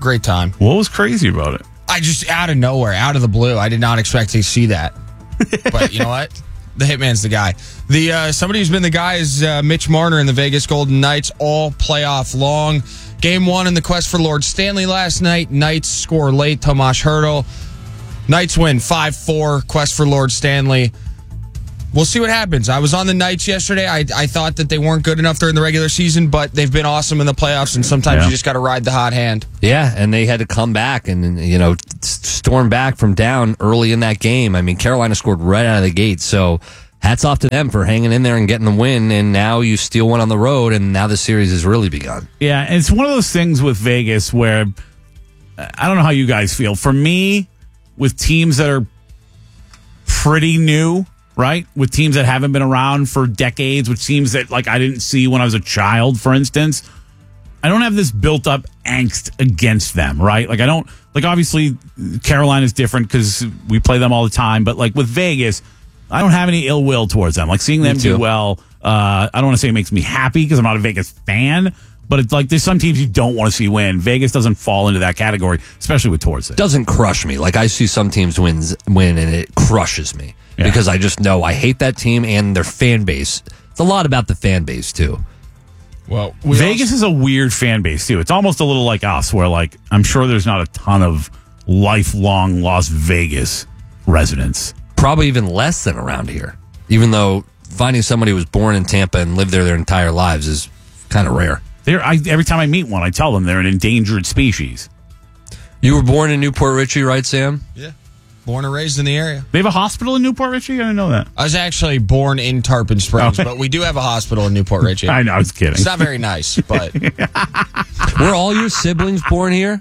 Great time. What was crazy about it? I just, out of nowhere, out of the blue, I did not expect to see that. But you know what? The Hitman's the guy. The uh, somebody who's been the guy is uh, Mitch Marner and the Vegas Golden Knights, all playoff long. Game one in the quest for Lord Stanley last night. Knights score late. Tomas Hertl. Knights win five four. Quest for Lord Stanley. We'll see what happens. I was on the Knights yesterday. I, I thought that they weren't good enough during the regular season, but they've been awesome in the playoffs, and sometimes Yeah. you just got to ride the hot hand. Yeah, and they had to come back and, you know, storm back from down early in that game. I mean, Carolina scored right out of the gate, so hats off to them for hanging in there and getting the win, and now you steal one on the road, and now the series has really begun. Yeah, and it's one of those things with Vegas where I don't know how you guys feel. For me, with teams that are pretty new, right? With teams that haven't been around for decades, with teams that like I didn't see when I was a child, for instance, I don't have this built up angst against them, right? Like I don't, like obviously Carolina's different because we play them all the time, but like with Vegas, I don't have any ill will towards them. Like seeing them do well, uh, I don't want to say it makes me happy because I'm not a Vegas fan, but it's like there's some teams you don't want to see win. Vegas doesn't fall into that category, especially with towards it. Doesn't crush me. Like I see some teams wins win and it crushes me Yeah. because I just know I hate that team and their fan base. It's a lot about the fan base too. Well, Vegas is a weird fan base too. It's almost a little like us, where like I'm sure there's not a ton of lifelong Las Vegas residents. Probably even less than around here. Even though finding somebody who was born in Tampa and lived there their entire lives is kind of rare. They're, I, every time I meet one, I tell them they're an endangered species. You were born in Newport Richie, right, Sam? Yeah. Born and raised in the area. They have a hospital in Newport Richie? I didn't know that. I was actually born in Tarpon Springs, Oh. but we do have a hospital in Newport Richie. I know, I was kidding. It's not very nice, but Were all your siblings born here?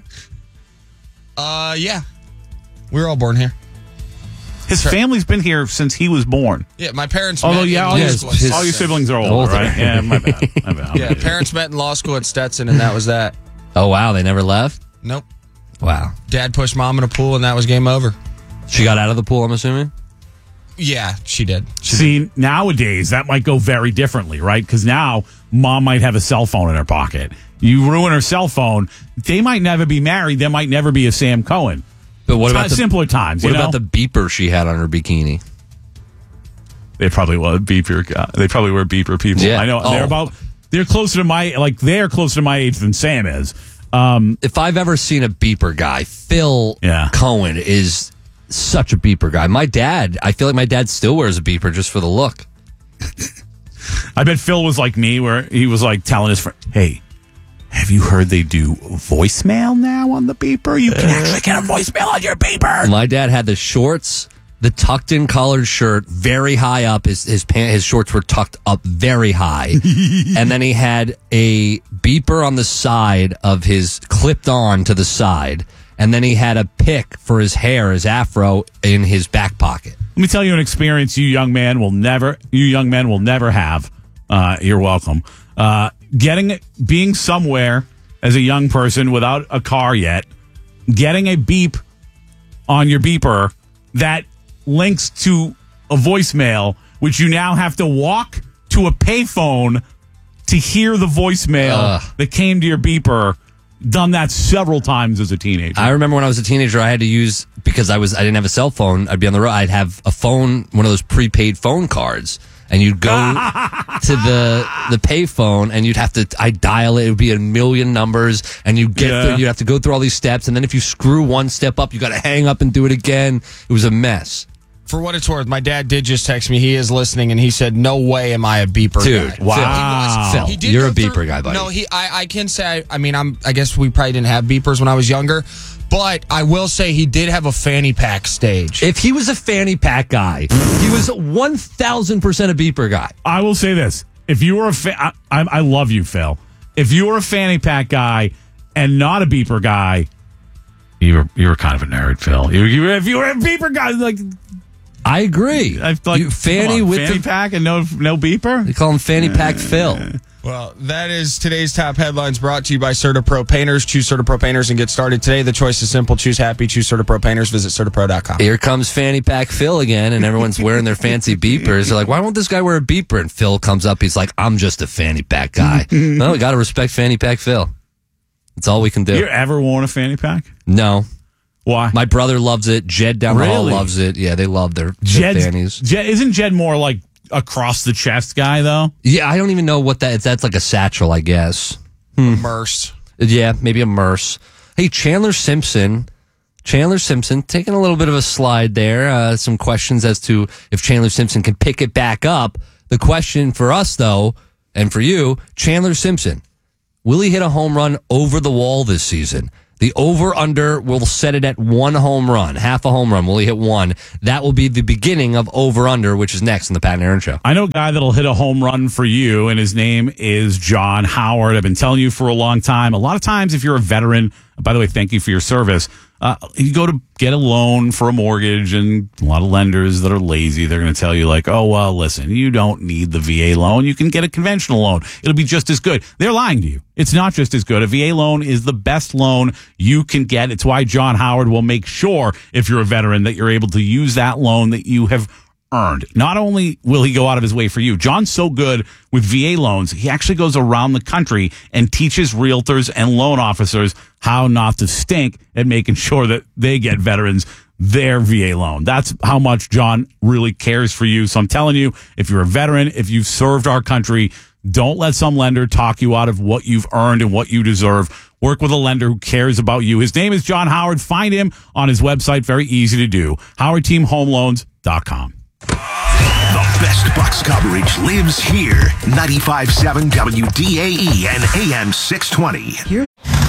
uh, yeah, we were all born here. His family's been here since he was born. Yeah, my parents. Although, met yeah, in all, law your, school at all your Stetson. siblings are older, Older. right? Yeah, my bad. My bad. I'm Yeah, an idiot. parents met in law school at Stetson, and that was that. Oh, wow. They never left? Nope. Wow. Dad pushed mom in a pool, and that was game over. She got out of the pool, I'm assuming? Yeah, she did. She See, nowadays, that might go very differently, right? Because now, mom might have a cell phone in her pocket. You ruin her cell phone, they might never be married. There might never be a Sam Cohen. But what It's about not the simpler times? What you know? about the beeper she had on her bikini? They probably were beeper. guy- They probably were beeper people. Yeah. I know Oh. they're about. They're closer to my like. They're closer to my age than Sam is. Um, If I've ever seen a beeper guy, Phil Yeah. Cohen is such a beeper guy. My dad, I feel like my dad still wears a beeper just for the look. I bet Phil was like me, where he was like telling his friend, "Hey, have you heard they do voicemail now on the beeper? You can actually get a voicemail on your beeper." My dad had the shorts, the tucked in collared shirt, very high up. His his pant, his shorts were tucked up very high, and then he had a beeper on the side of his clipped on to the side, and then he had a pick for his hair, his afro, in his back pocket. Let me tell you an experience you young man will never, you young men will never have. Uh, you're welcome. Uh, getting, being somewhere as a young person without a car yet, getting a beep on your beeper that links to a voicemail, which you now have to walk to a payphone to hear the voicemail Ugh. that came to your beeper. Done that several times as a teenager. I remember when I was a teenager, I had to use, because I was I didn't have a cell phone. I'd be on the road. I'd have a phone, one of those prepaid phone cards, and you'd go to the the pay phone, and you'd have to. I dial it. It would be a million numbers, and you get Yeah. through, you'd have to go through all these steps, and then if you screw one step up, you got to hang up and do it again. It was a mess. For what it's worth, my dad did just text me. He is listening, and he said, "No way am I a beeper Dude, guy." Phil, Wow. Phil, He did you're a go beeper through- guy, buddy. No, he. I, I can say. I, I mean, I'm. I guess we probably didn't have beepers when I was younger, but I will say he did have a fanny pack stage. If he was a fanny pack guy, he was one thousand percent a beeper guy. I will say this: if you were a fa- I, I, I love you, Phil. If you were a fanny pack guy and not a beeper guy, you were you were kind of a nerd, Phil. You, you if you were a beeper guy, like I agree. I like You- fanny come on, with fanny the- pack and no no beeper. They call him fanny pack Phil. Well, that is today's top headlines brought to you by CertaPro Painters. Choose CertaPro Painters and get started today. The choice is simple. Choose happy. Choose CertaPro Painters. Visit Certapro dot com. Here comes fanny pack Phil again, and everyone's wearing their fancy beepers. They're like, why won't this guy wear a beeper? And Phil comes up. He's like, I'm just a fanny pack guy. Well, we got to respect fanny pack Phil. That's all we can do. You ever worn a fanny pack? No. Why? My brother loves it. Jed down the hall Really? loves it. Yeah, they love their, their Jed's- fannies. Jed, isn't Jed more like across the chest guy, though? Yeah, I don't even know what that is. That's like a satchel, I guess. Hmm. Merce. Yeah, maybe a merce. Hey, Chandler Simpson. Chandler Simpson taking a little bit of a slide there. Uh, some questions as to if Chandler Simpson can pick it back up. The question for us, though, and for you, Chandler Simpson, will he hit a home run over the wall this season? The over-under will set it at one home run, half a home run. Will he hit one? That will be the beginning of over-under, which is next in the Pat and Aaron Show. I know a guy that'll hit a home run for you, and his name is John Howard. I've been telling you for a long time. A lot of times, if you're a veteran, by the way, thank you for your service. Uh, you go to get a loan for a mortgage, and a lot of lenders that are lazy, they're going to tell you like, oh, well, listen, you don't need the V A loan. You can get a conventional loan. It'll be just as good. They're lying to you. It's not just as good. A V A loan is the best loan you can get. It's why John Howard will make sure, if you're a veteran, that you're able to use that loan that you have earned. Not only will he go out of his way for you, John's so good with V A loans, he actually goes around the country and teaches realtors and loan officers how not to stink at making sure that they get veterans their V A loan. That's how much John really cares for you. So I'm telling you, if you're a veteran, if you've served our country, don't let some lender talk you out of what you've earned and what you deserve. Work with a lender who cares about you. His name is John Howard. Find him on his website. Very easy to do. Howard Team Home Loans dot com. The best Bucks coverage lives here. ninety-five point seven W D A E and A M six twenty. Here?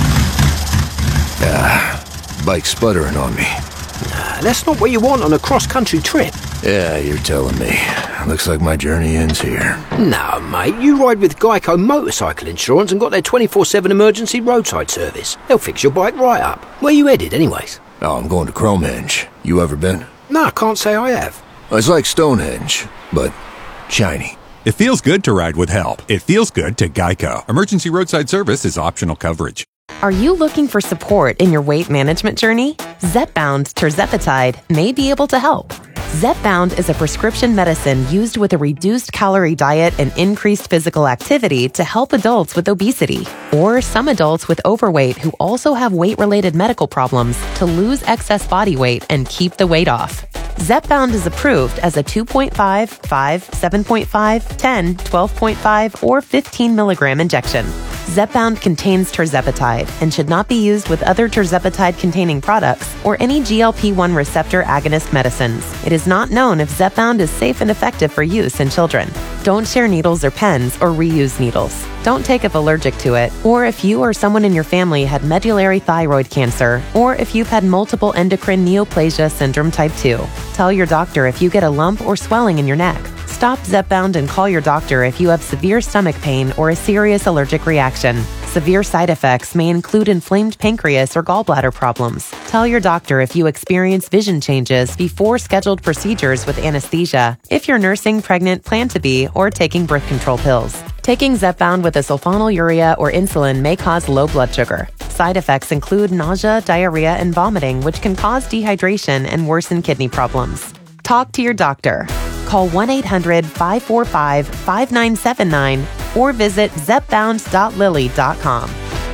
Ah, bike sputtering on me. Nah, that's not what you want on a cross-country trip. Yeah, you're telling me. Looks like my journey ends here. No, mate, you ride with Geico Motorcycle Insurance and got their twenty-four seven emergency roadside service. They'll fix your bike right up. Where you headed, anyways? Oh, I'm going to Cromehenge. You ever been? No, I can't say I have. It's like Stonehenge, but shiny. It feels good to ride with help. It feels good to Geico. Emergency roadside service is optional coverage. Are you looking for support in your weight management journey? Zepbound tirzepatide may be able to help. Zepbound is a prescription medicine used with a reduced calorie diet and increased physical activity to help adults with obesity or some adults with overweight who also have weight-related medical problems to lose excess body weight and keep the weight off. Zepbound is approved as a two point five, five, seven point five, ten, twelve point five, or fifteen milligram injection. Zepbound contains tirzepatide and should not be used with other tirzepatide-containing products or any G L P one receptor agonist medicines. It is not known if Zepbound is safe and effective for use in children. Don't share needles or pens or reuse needles. Don't take if allergic to it, or if you or someone in your family had medullary thyroid cancer, or if you've had multiple endocrine neoplasia syndrome type two. Tell your doctor if you get a lump or swelling in your neck. Stop Zepbound and call your doctor if you have severe stomach pain or a serious allergic reaction. Severe side effects may include inflamed pancreas or gallbladder problems. Tell your doctor if you experience vision changes before scheduled procedures with anesthesia, if you're nursing, pregnant, plan to be, or taking birth control pills. Taking Zepbound with a sulfonylurea or insulin may cause low blood sugar. Side effects include nausea, diarrhea, and vomiting, which can cause dehydration and worsen kidney problems. Talk to your doctor. Call one eight hundred, five four five, five nine seven nine or visit zepbound dot lilly dot com.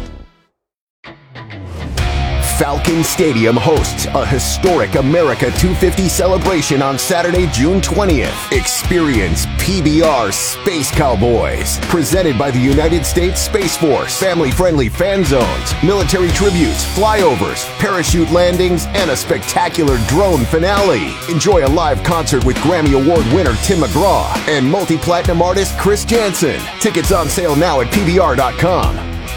Falcon Stadium hosts a historic America two fifty celebration on Saturday, June twentieth. Experience P B R Space Cowboys, presented by the United States Space Force. Family-friendly fan zones, military tributes, flyovers, parachute landings, and a spectacular drone finale. Enjoy a live concert with Grammy Award winner Tim McGraw and multi-platinum artist Chris Jansen. Tickets on sale now at P B R dot com.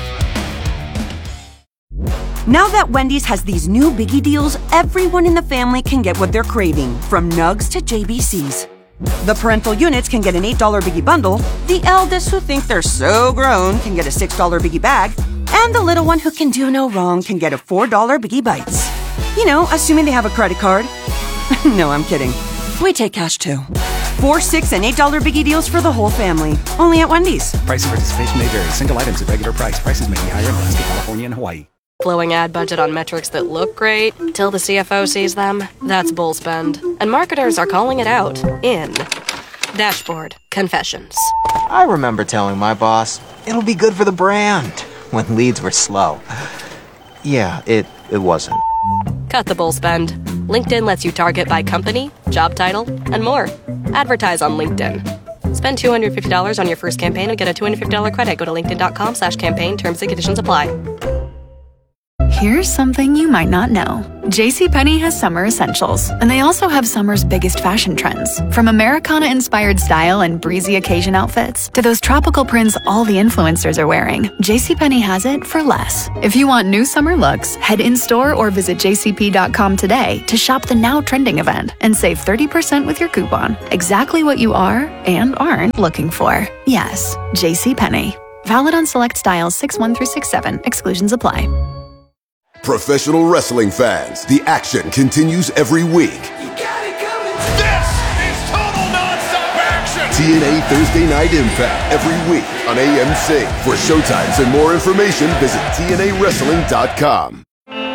Now that Wendy's has these new biggie deals, everyone in the family can get what they're craving, from nugs to J B Cs. The parental units can get an eight dollar biggie bundle, the eldest who think they're so grown can get a six dollar biggie bag, and the little one who can do no wrong can get a four dollar biggie bites. You know, assuming they have a credit card. No, I'm kidding. We take cash too. Four, six, and eight dollar biggie deals for the whole family. Only at Wendy's. Price and participation may vary. Single items at regular price. Prices may be higher in Alaska, California, and Hawaii. Blowing ad budget on metrics that look great till the C F O sees them? That's bull spend. And marketers are calling it out in Dashboard Confessions. I remember telling my boss, it'll be good for the brand. when leads were slow. Yeah, it, it wasn't. Cut the bull spend. LinkedIn lets you target by company, job title, and more. Advertise on LinkedIn. Spend two hundred fifty dollars on your first campaign and get a two hundred fifty dollars credit. Go to linkedin.com slash campaign. Terms and conditions apply. Here's something you might not know. JCPenney has summer essentials, and they also have summer's biggest fashion trends. From Americana-inspired style and breezy occasion outfits to those tropical prints all the influencers are wearing, JCPenney has it for less. If you want new summer looks, head in-store or visit j c p dot com today to shop the now trending event and save thirty percent with your coupon. Exactly what you are and aren't looking for. Yes, JCPenney. Valid on select styles six one through six seven. Exclusions apply. Professional wrestling fans, the action continues every week. This is total nonstop action. T N A Thursday Night Impact every week on A M C. For showtimes and more information, visit T N A wrestling dot com.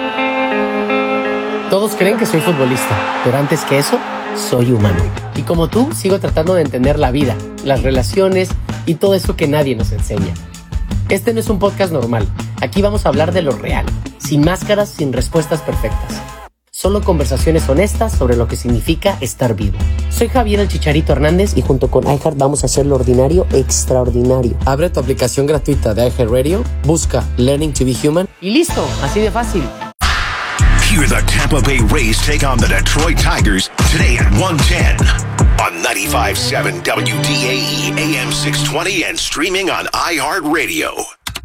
Todos creen que soy futbolista, pero antes que eso, soy humano. Y como tú, sigo tratando de entender la vida, las relaciones y todo eso que nadie nos enseña. Este no es un podcast normal. Aquí vamos a hablar de lo real, sin máscaras, sin respuestas perfectas. Solo conversaciones honestas sobre lo que significa estar vivo. Soy Javier el Chicharito Hernández y junto con iHeart vamos a hacer lo ordinario extraordinario. Abre tu aplicación gratuita de iHeartRadio, busca Learning to be Human y listo, así de fácil. Hear the Tampa Bay Rays take on the Detroit Tigers today at one ten on ninety-five point seven W D A E A M six twenty and streaming on iHeartRadio.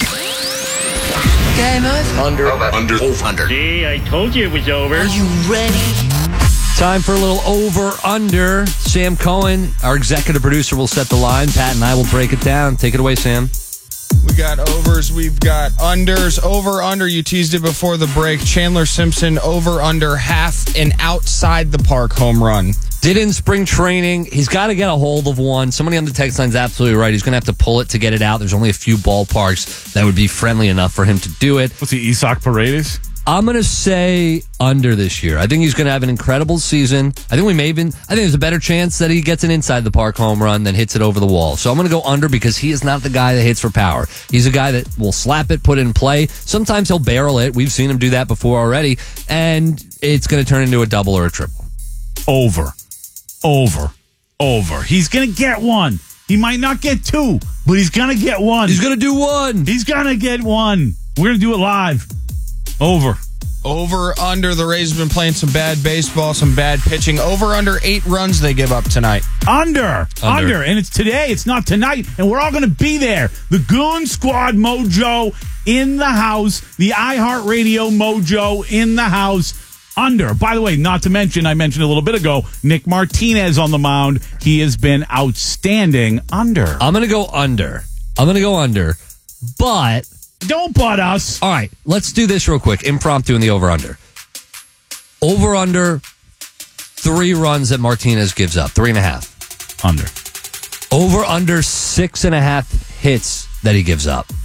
Okay, move. Under, under, over, under. See, I told you it was over. Are you ready? Time for a little over-under. Sam Cohen, our executive producer, will set the line. Pat and I will break it down. Take it away, Sam. We got overs, we've got unders. Over, under, you teased it before the break. Chandler Simpson, over, under, half an outside the park home run. Did in spring training. He's got to get a hold of one. Somebody on the text line is absolutely right. He's going to have to pull it to get it out. There's only a few ballparks that would be friendly enough for him to do it. What's the Isak Paredes? I'm going to say under this year. I think he's going to have an incredible season. I think we may even, I think there's a better chance that he gets an inside the park home run than hits it over the wall. So I'm going to go under because he is not the guy that hits for power. He's a guy that will slap it, put it in play. Sometimes he'll barrel it. We've seen him do that before already. And it's going to turn into a double or a triple. Over. Over. Over. He's going to get one. He might not get two, but he's going to get one. He's going to do one. He's going to get one. We're going to do it live. Over. Over, under. The Rays have been playing some bad baseball, some bad pitching. Over, under eight runs they give up tonight. Under. Under. Under. And it's today. It's not tonight. And we're all going to be there. The Goon Squad mojo in the house. The iHeartRadio mojo in the house. Under. By the way, not to mention, I mentioned a little bit ago, Nick Martinez on the mound. He has been outstanding. Under. I'm going to go under. I'm going to go under. But... Don't butt us. All right, let's do this real quick. Impromptu in the over-under. Over-under, three runs that Martinez gives up. Three and a half. Under. Over-under, six and a half hits that he gives up.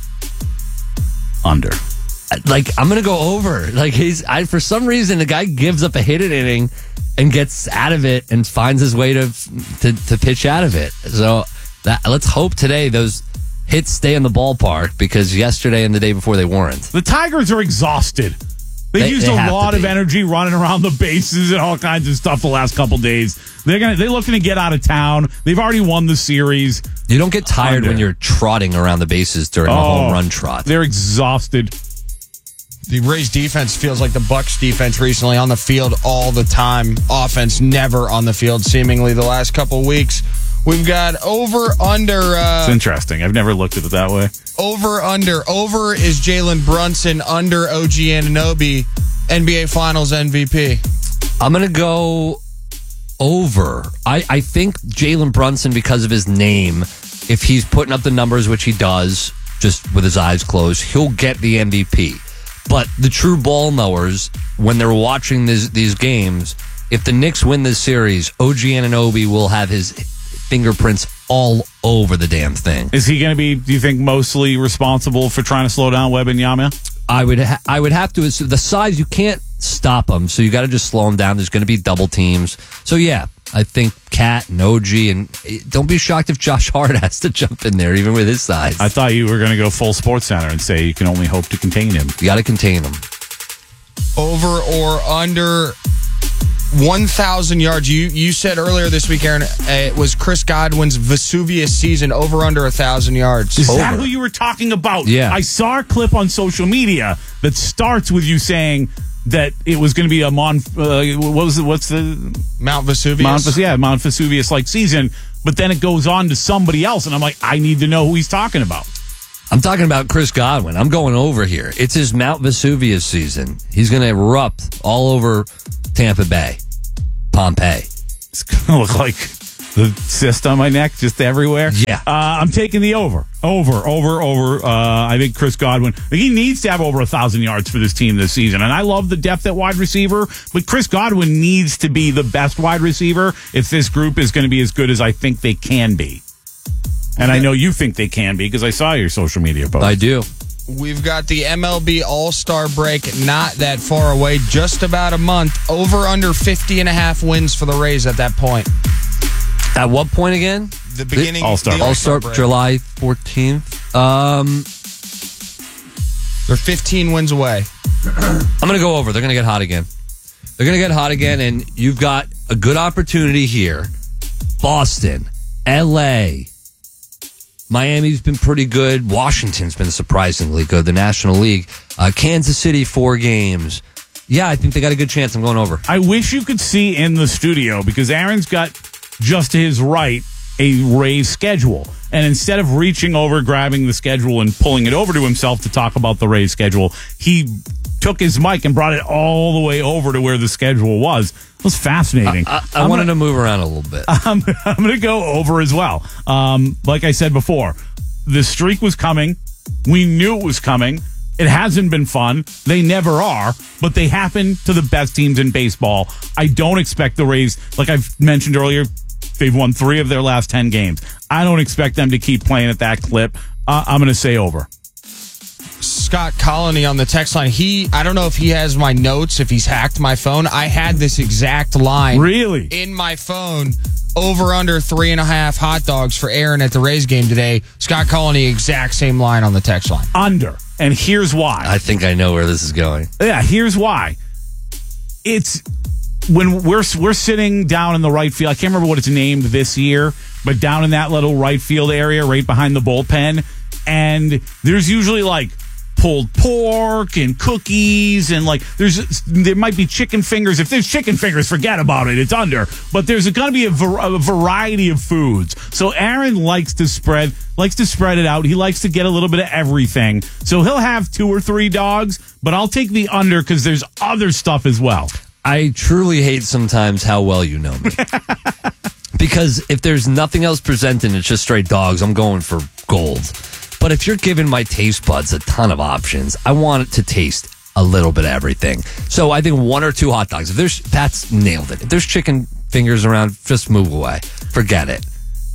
Under. Like, I'm going to go over. Like, he's, I, for some reason, the guy gives up a hit an inning and gets out of it and finds his way to to, to pitch out of it. So, that, let's hope today those hits stay in the ballpark because yesterday and the day before they weren't. The Tigers are exhausted. They've They- used they a have lot to of be. energy running around the bases and all kinds of stuff the last couple days. They're gonna they're looking to get out of town. They've already won the series. You don't get tired Under. when you're trotting around the bases during a Oh, home run trot. They're exhausted. The Rays defense feels like the Bucks defense recently, on the field all the time. Offense never on the field, seemingly the last couple weeks. We've got over, under. Uh, It's interesting. I've never looked at it that way. over, under. Over is Jalen Brunson. Under O G Anunoby, N B A Finals M V P. I'm going to go over. I, I think Jalen Brunson, because of his name, if he's putting up the numbers, which he does, just with his eyes closed, he'll get the M V P. But the true ball knowers, when they're watching this, these games, if the Knicks win this series, O G Anunoby will have his fingerprints all over the damn thing. Is he going to be, do you think, mostly responsible for trying to slow down Wembanyama? I would ha- I would have to assume the size, you can't stop him, so you got to just slow him down. There's going to be double teams. So yeah, I think Cat and O G, and don't be shocked if Josh Hart has to jump in there, even with his size. I thought you were going to go full Sports Center and say you can only hope to contain him. You got to contain him. Over or under one thousand yards. You you said earlier this week, Aaron, uh, it was Chris Godwin's Vesuvius season, over under one thousand yards. Is over. that who you were talking about? Yeah. I saw a clip on social media that starts with you saying that it was going to be a Mon. Uh, what was it? What's the Mount Vesuvius? Mount Ves- yeah, Mount Vesuvius like season. But then it goes on to somebody else, and I'm like, I need to know who he's talking about. I'm talking about Chris Godwin. I'm going over here. It's his Mount Vesuvius season. He's going to erupt all over Tampa Bay, Pompeii. It's going to look like the cyst on my neck, just everywhere. Yeah. Uh, I'm taking the over. Over, over, over. Uh, I think Chris Godwin, he needs to have over one thousand yards for this team this season. And I love the depth at wide receiver, but Chris Godwin needs to be the best wide receiver if this group is going to be as good as I think they can be. And I know you think they can be because I saw your social media post. I do. We've got the M L B All-Star break not that far away, just about a month. Over under fifty and a half wins for the Rays at that point. At what point again? The beginning All-Star the All-Star, All-Star break. July fourteenth. Um, They're fifteen wins away. I'm going to go over. They're going to get hot again. They're going to get hot again, and you've got a good opportunity here. Boston, L A, Miami's been pretty good. Washington's been surprisingly good. The National League. Uh, Kansas City, four games. Yeah, I think they got a good chance. I'm going over. I wish you could see in the studio because Aaron's got just to his right a Rays schedule. And instead of reaching over, grabbing the schedule and pulling it over to himself to talk about the Rays schedule, he took his mic and brought it all the way over to where the schedule was. It was fascinating. I, I, I wanted gonna, to move around a little bit. I'm, I'm going to go over as well. Um, like I said before, the streak was coming. We knew it was coming. It hasn't been fun. They never are, but they happen to the best teams in baseball. I don't expect the Rays, like I've mentioned earlier, they've won three of their last ten games. I don't expect them to keep playing at that clip. Uh, I'm going to say over. Scott Colony on the text line. He, I don't know if he has my notes, if he's hacked my phone. I had this exact line. Really? In my phone. Over under three and a half hot dogs for Aaron at the Rays game today. Scott Colony, exact same line on the text line. Under. And here's why. I think I know where this is going. Yeah, here's why. It's when we're we're sitting down in the right field. I can't remember what it's named this year, but down in that little right field area right behind the bullpen. And there's usually like pulled pork and cookies and like there's there might be chicken fingers. If there's chicken fingers, forget about it. It's under. But there's going to be a, ver- a variety of foods. So Aaron likes to spread likes to spread it out. He likes to get a little bit of everything. So he'll have two or three dogs, but I'll take the under because there's other stuff as well. I truly hate sometimes how well you know me. Because if there's nothing else presented, it's just straight dogs, I'm going for gold. But if you're giving my taste buds a ton of options, I want it to taste a little bit of everything. So I think one or two hot dogs. If there's, that's nailed it. If there's chicken fingers around, just move away. Forget it.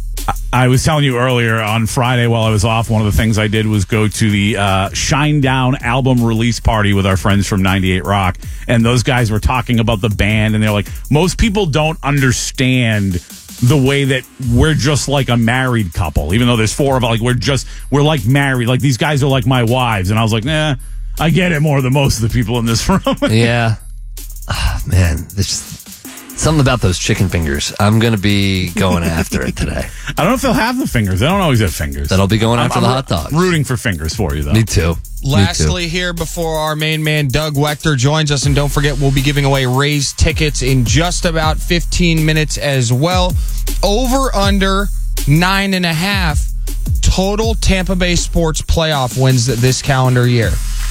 I was telling you earlier on Friday while I was off, one of the things I did was go to the uh, Shinedown album release party with our friends from ninety-eight Rock. And those guys were talking about the band. And they're like, most people don't understand the way that we're just like a married couple, even though there's four of us. Like we're just, we're like married. Like these guys are like my wives. And I was like, nah, I get it more than most of the people in this room. Yeah. Oh, man, there's just something about those chicken fingers. I'm going to be going after it today. I don't know if they'll have the fingers. They don't always have fingers. Then I'll be going after I'm, the I'm hot dogs. Rooting for fingers for you, though. Me too. Lastly, here before our main man Doug Wechter joins us, and don't forget we'll be giving away Rays tickets in just about fifteen minutes as well. Over under nine and a half total Tampa Bay sports playoff wins this calendar year.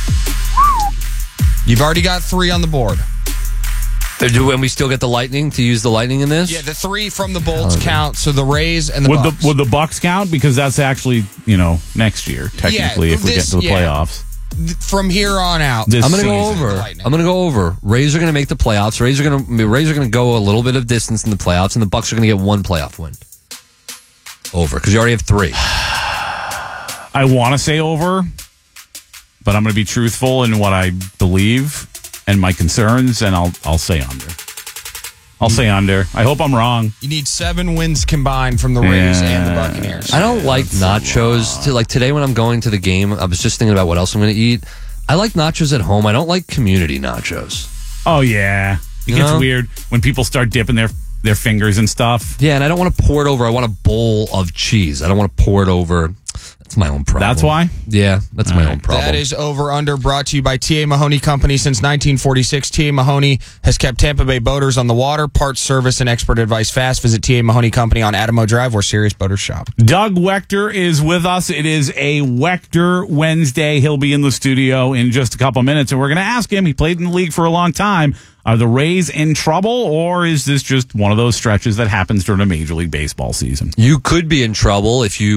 You've already got three on the board. Do and we still get the Lightning to use the Lightning in this? Yeah, the three from the Bolts count. So the Rays and the would Bucks. the would the Bucks count because that's actually you know next year technically Yeah, if we this- get to the yeah. playoffs. Th- From here on out, This I'm going to go season. over. I'm going to go over. Rays are going to make the playoffs. Rays are going to Rays are going to go a little bit of distance in the playoffs, and the Bucks are going to get one playoff win. Over because you already have three. I want to say over, but I'm going to be truthful in what I believe and my concerns, and I'll I'll say under. I'll say under. I hope I'm wrong. You need seven wins combined from the Rays Yeah. and the Buccaneers. I don't like nachos. To, like today when I'm going to the game, I was just thinking about what else I'm going to eat. I like nachos at home. I don't like community nachos. Oh, yeah. It You gets know? weird when people start dipping their, their fingers and stuff. Yeah, and I don't want to pour it over. I want a bowl of cheese. I don't want to pour it over. That's my own problem. That's why? Yeah, that's All my right. own problem. That is Over Under, brought to you by T A Mahoney Company since nineteen forty-six. T A Mahoney has kept Tampa Bay boaters on the water. Parts, service, and expert advice fast. Visit T A Mahoney Company on Adamo Drive, where Sirius Boaters shop. Doug Wechter is with us. It is a Wechter Wednesday. He'll be in the studio in just a couple minutes, and we're going to ask him. He played in the league for a long time. Are the Rays in trouble, or is this just one of those stretches that happens during a Major League Baseball season? You could be in trouble if you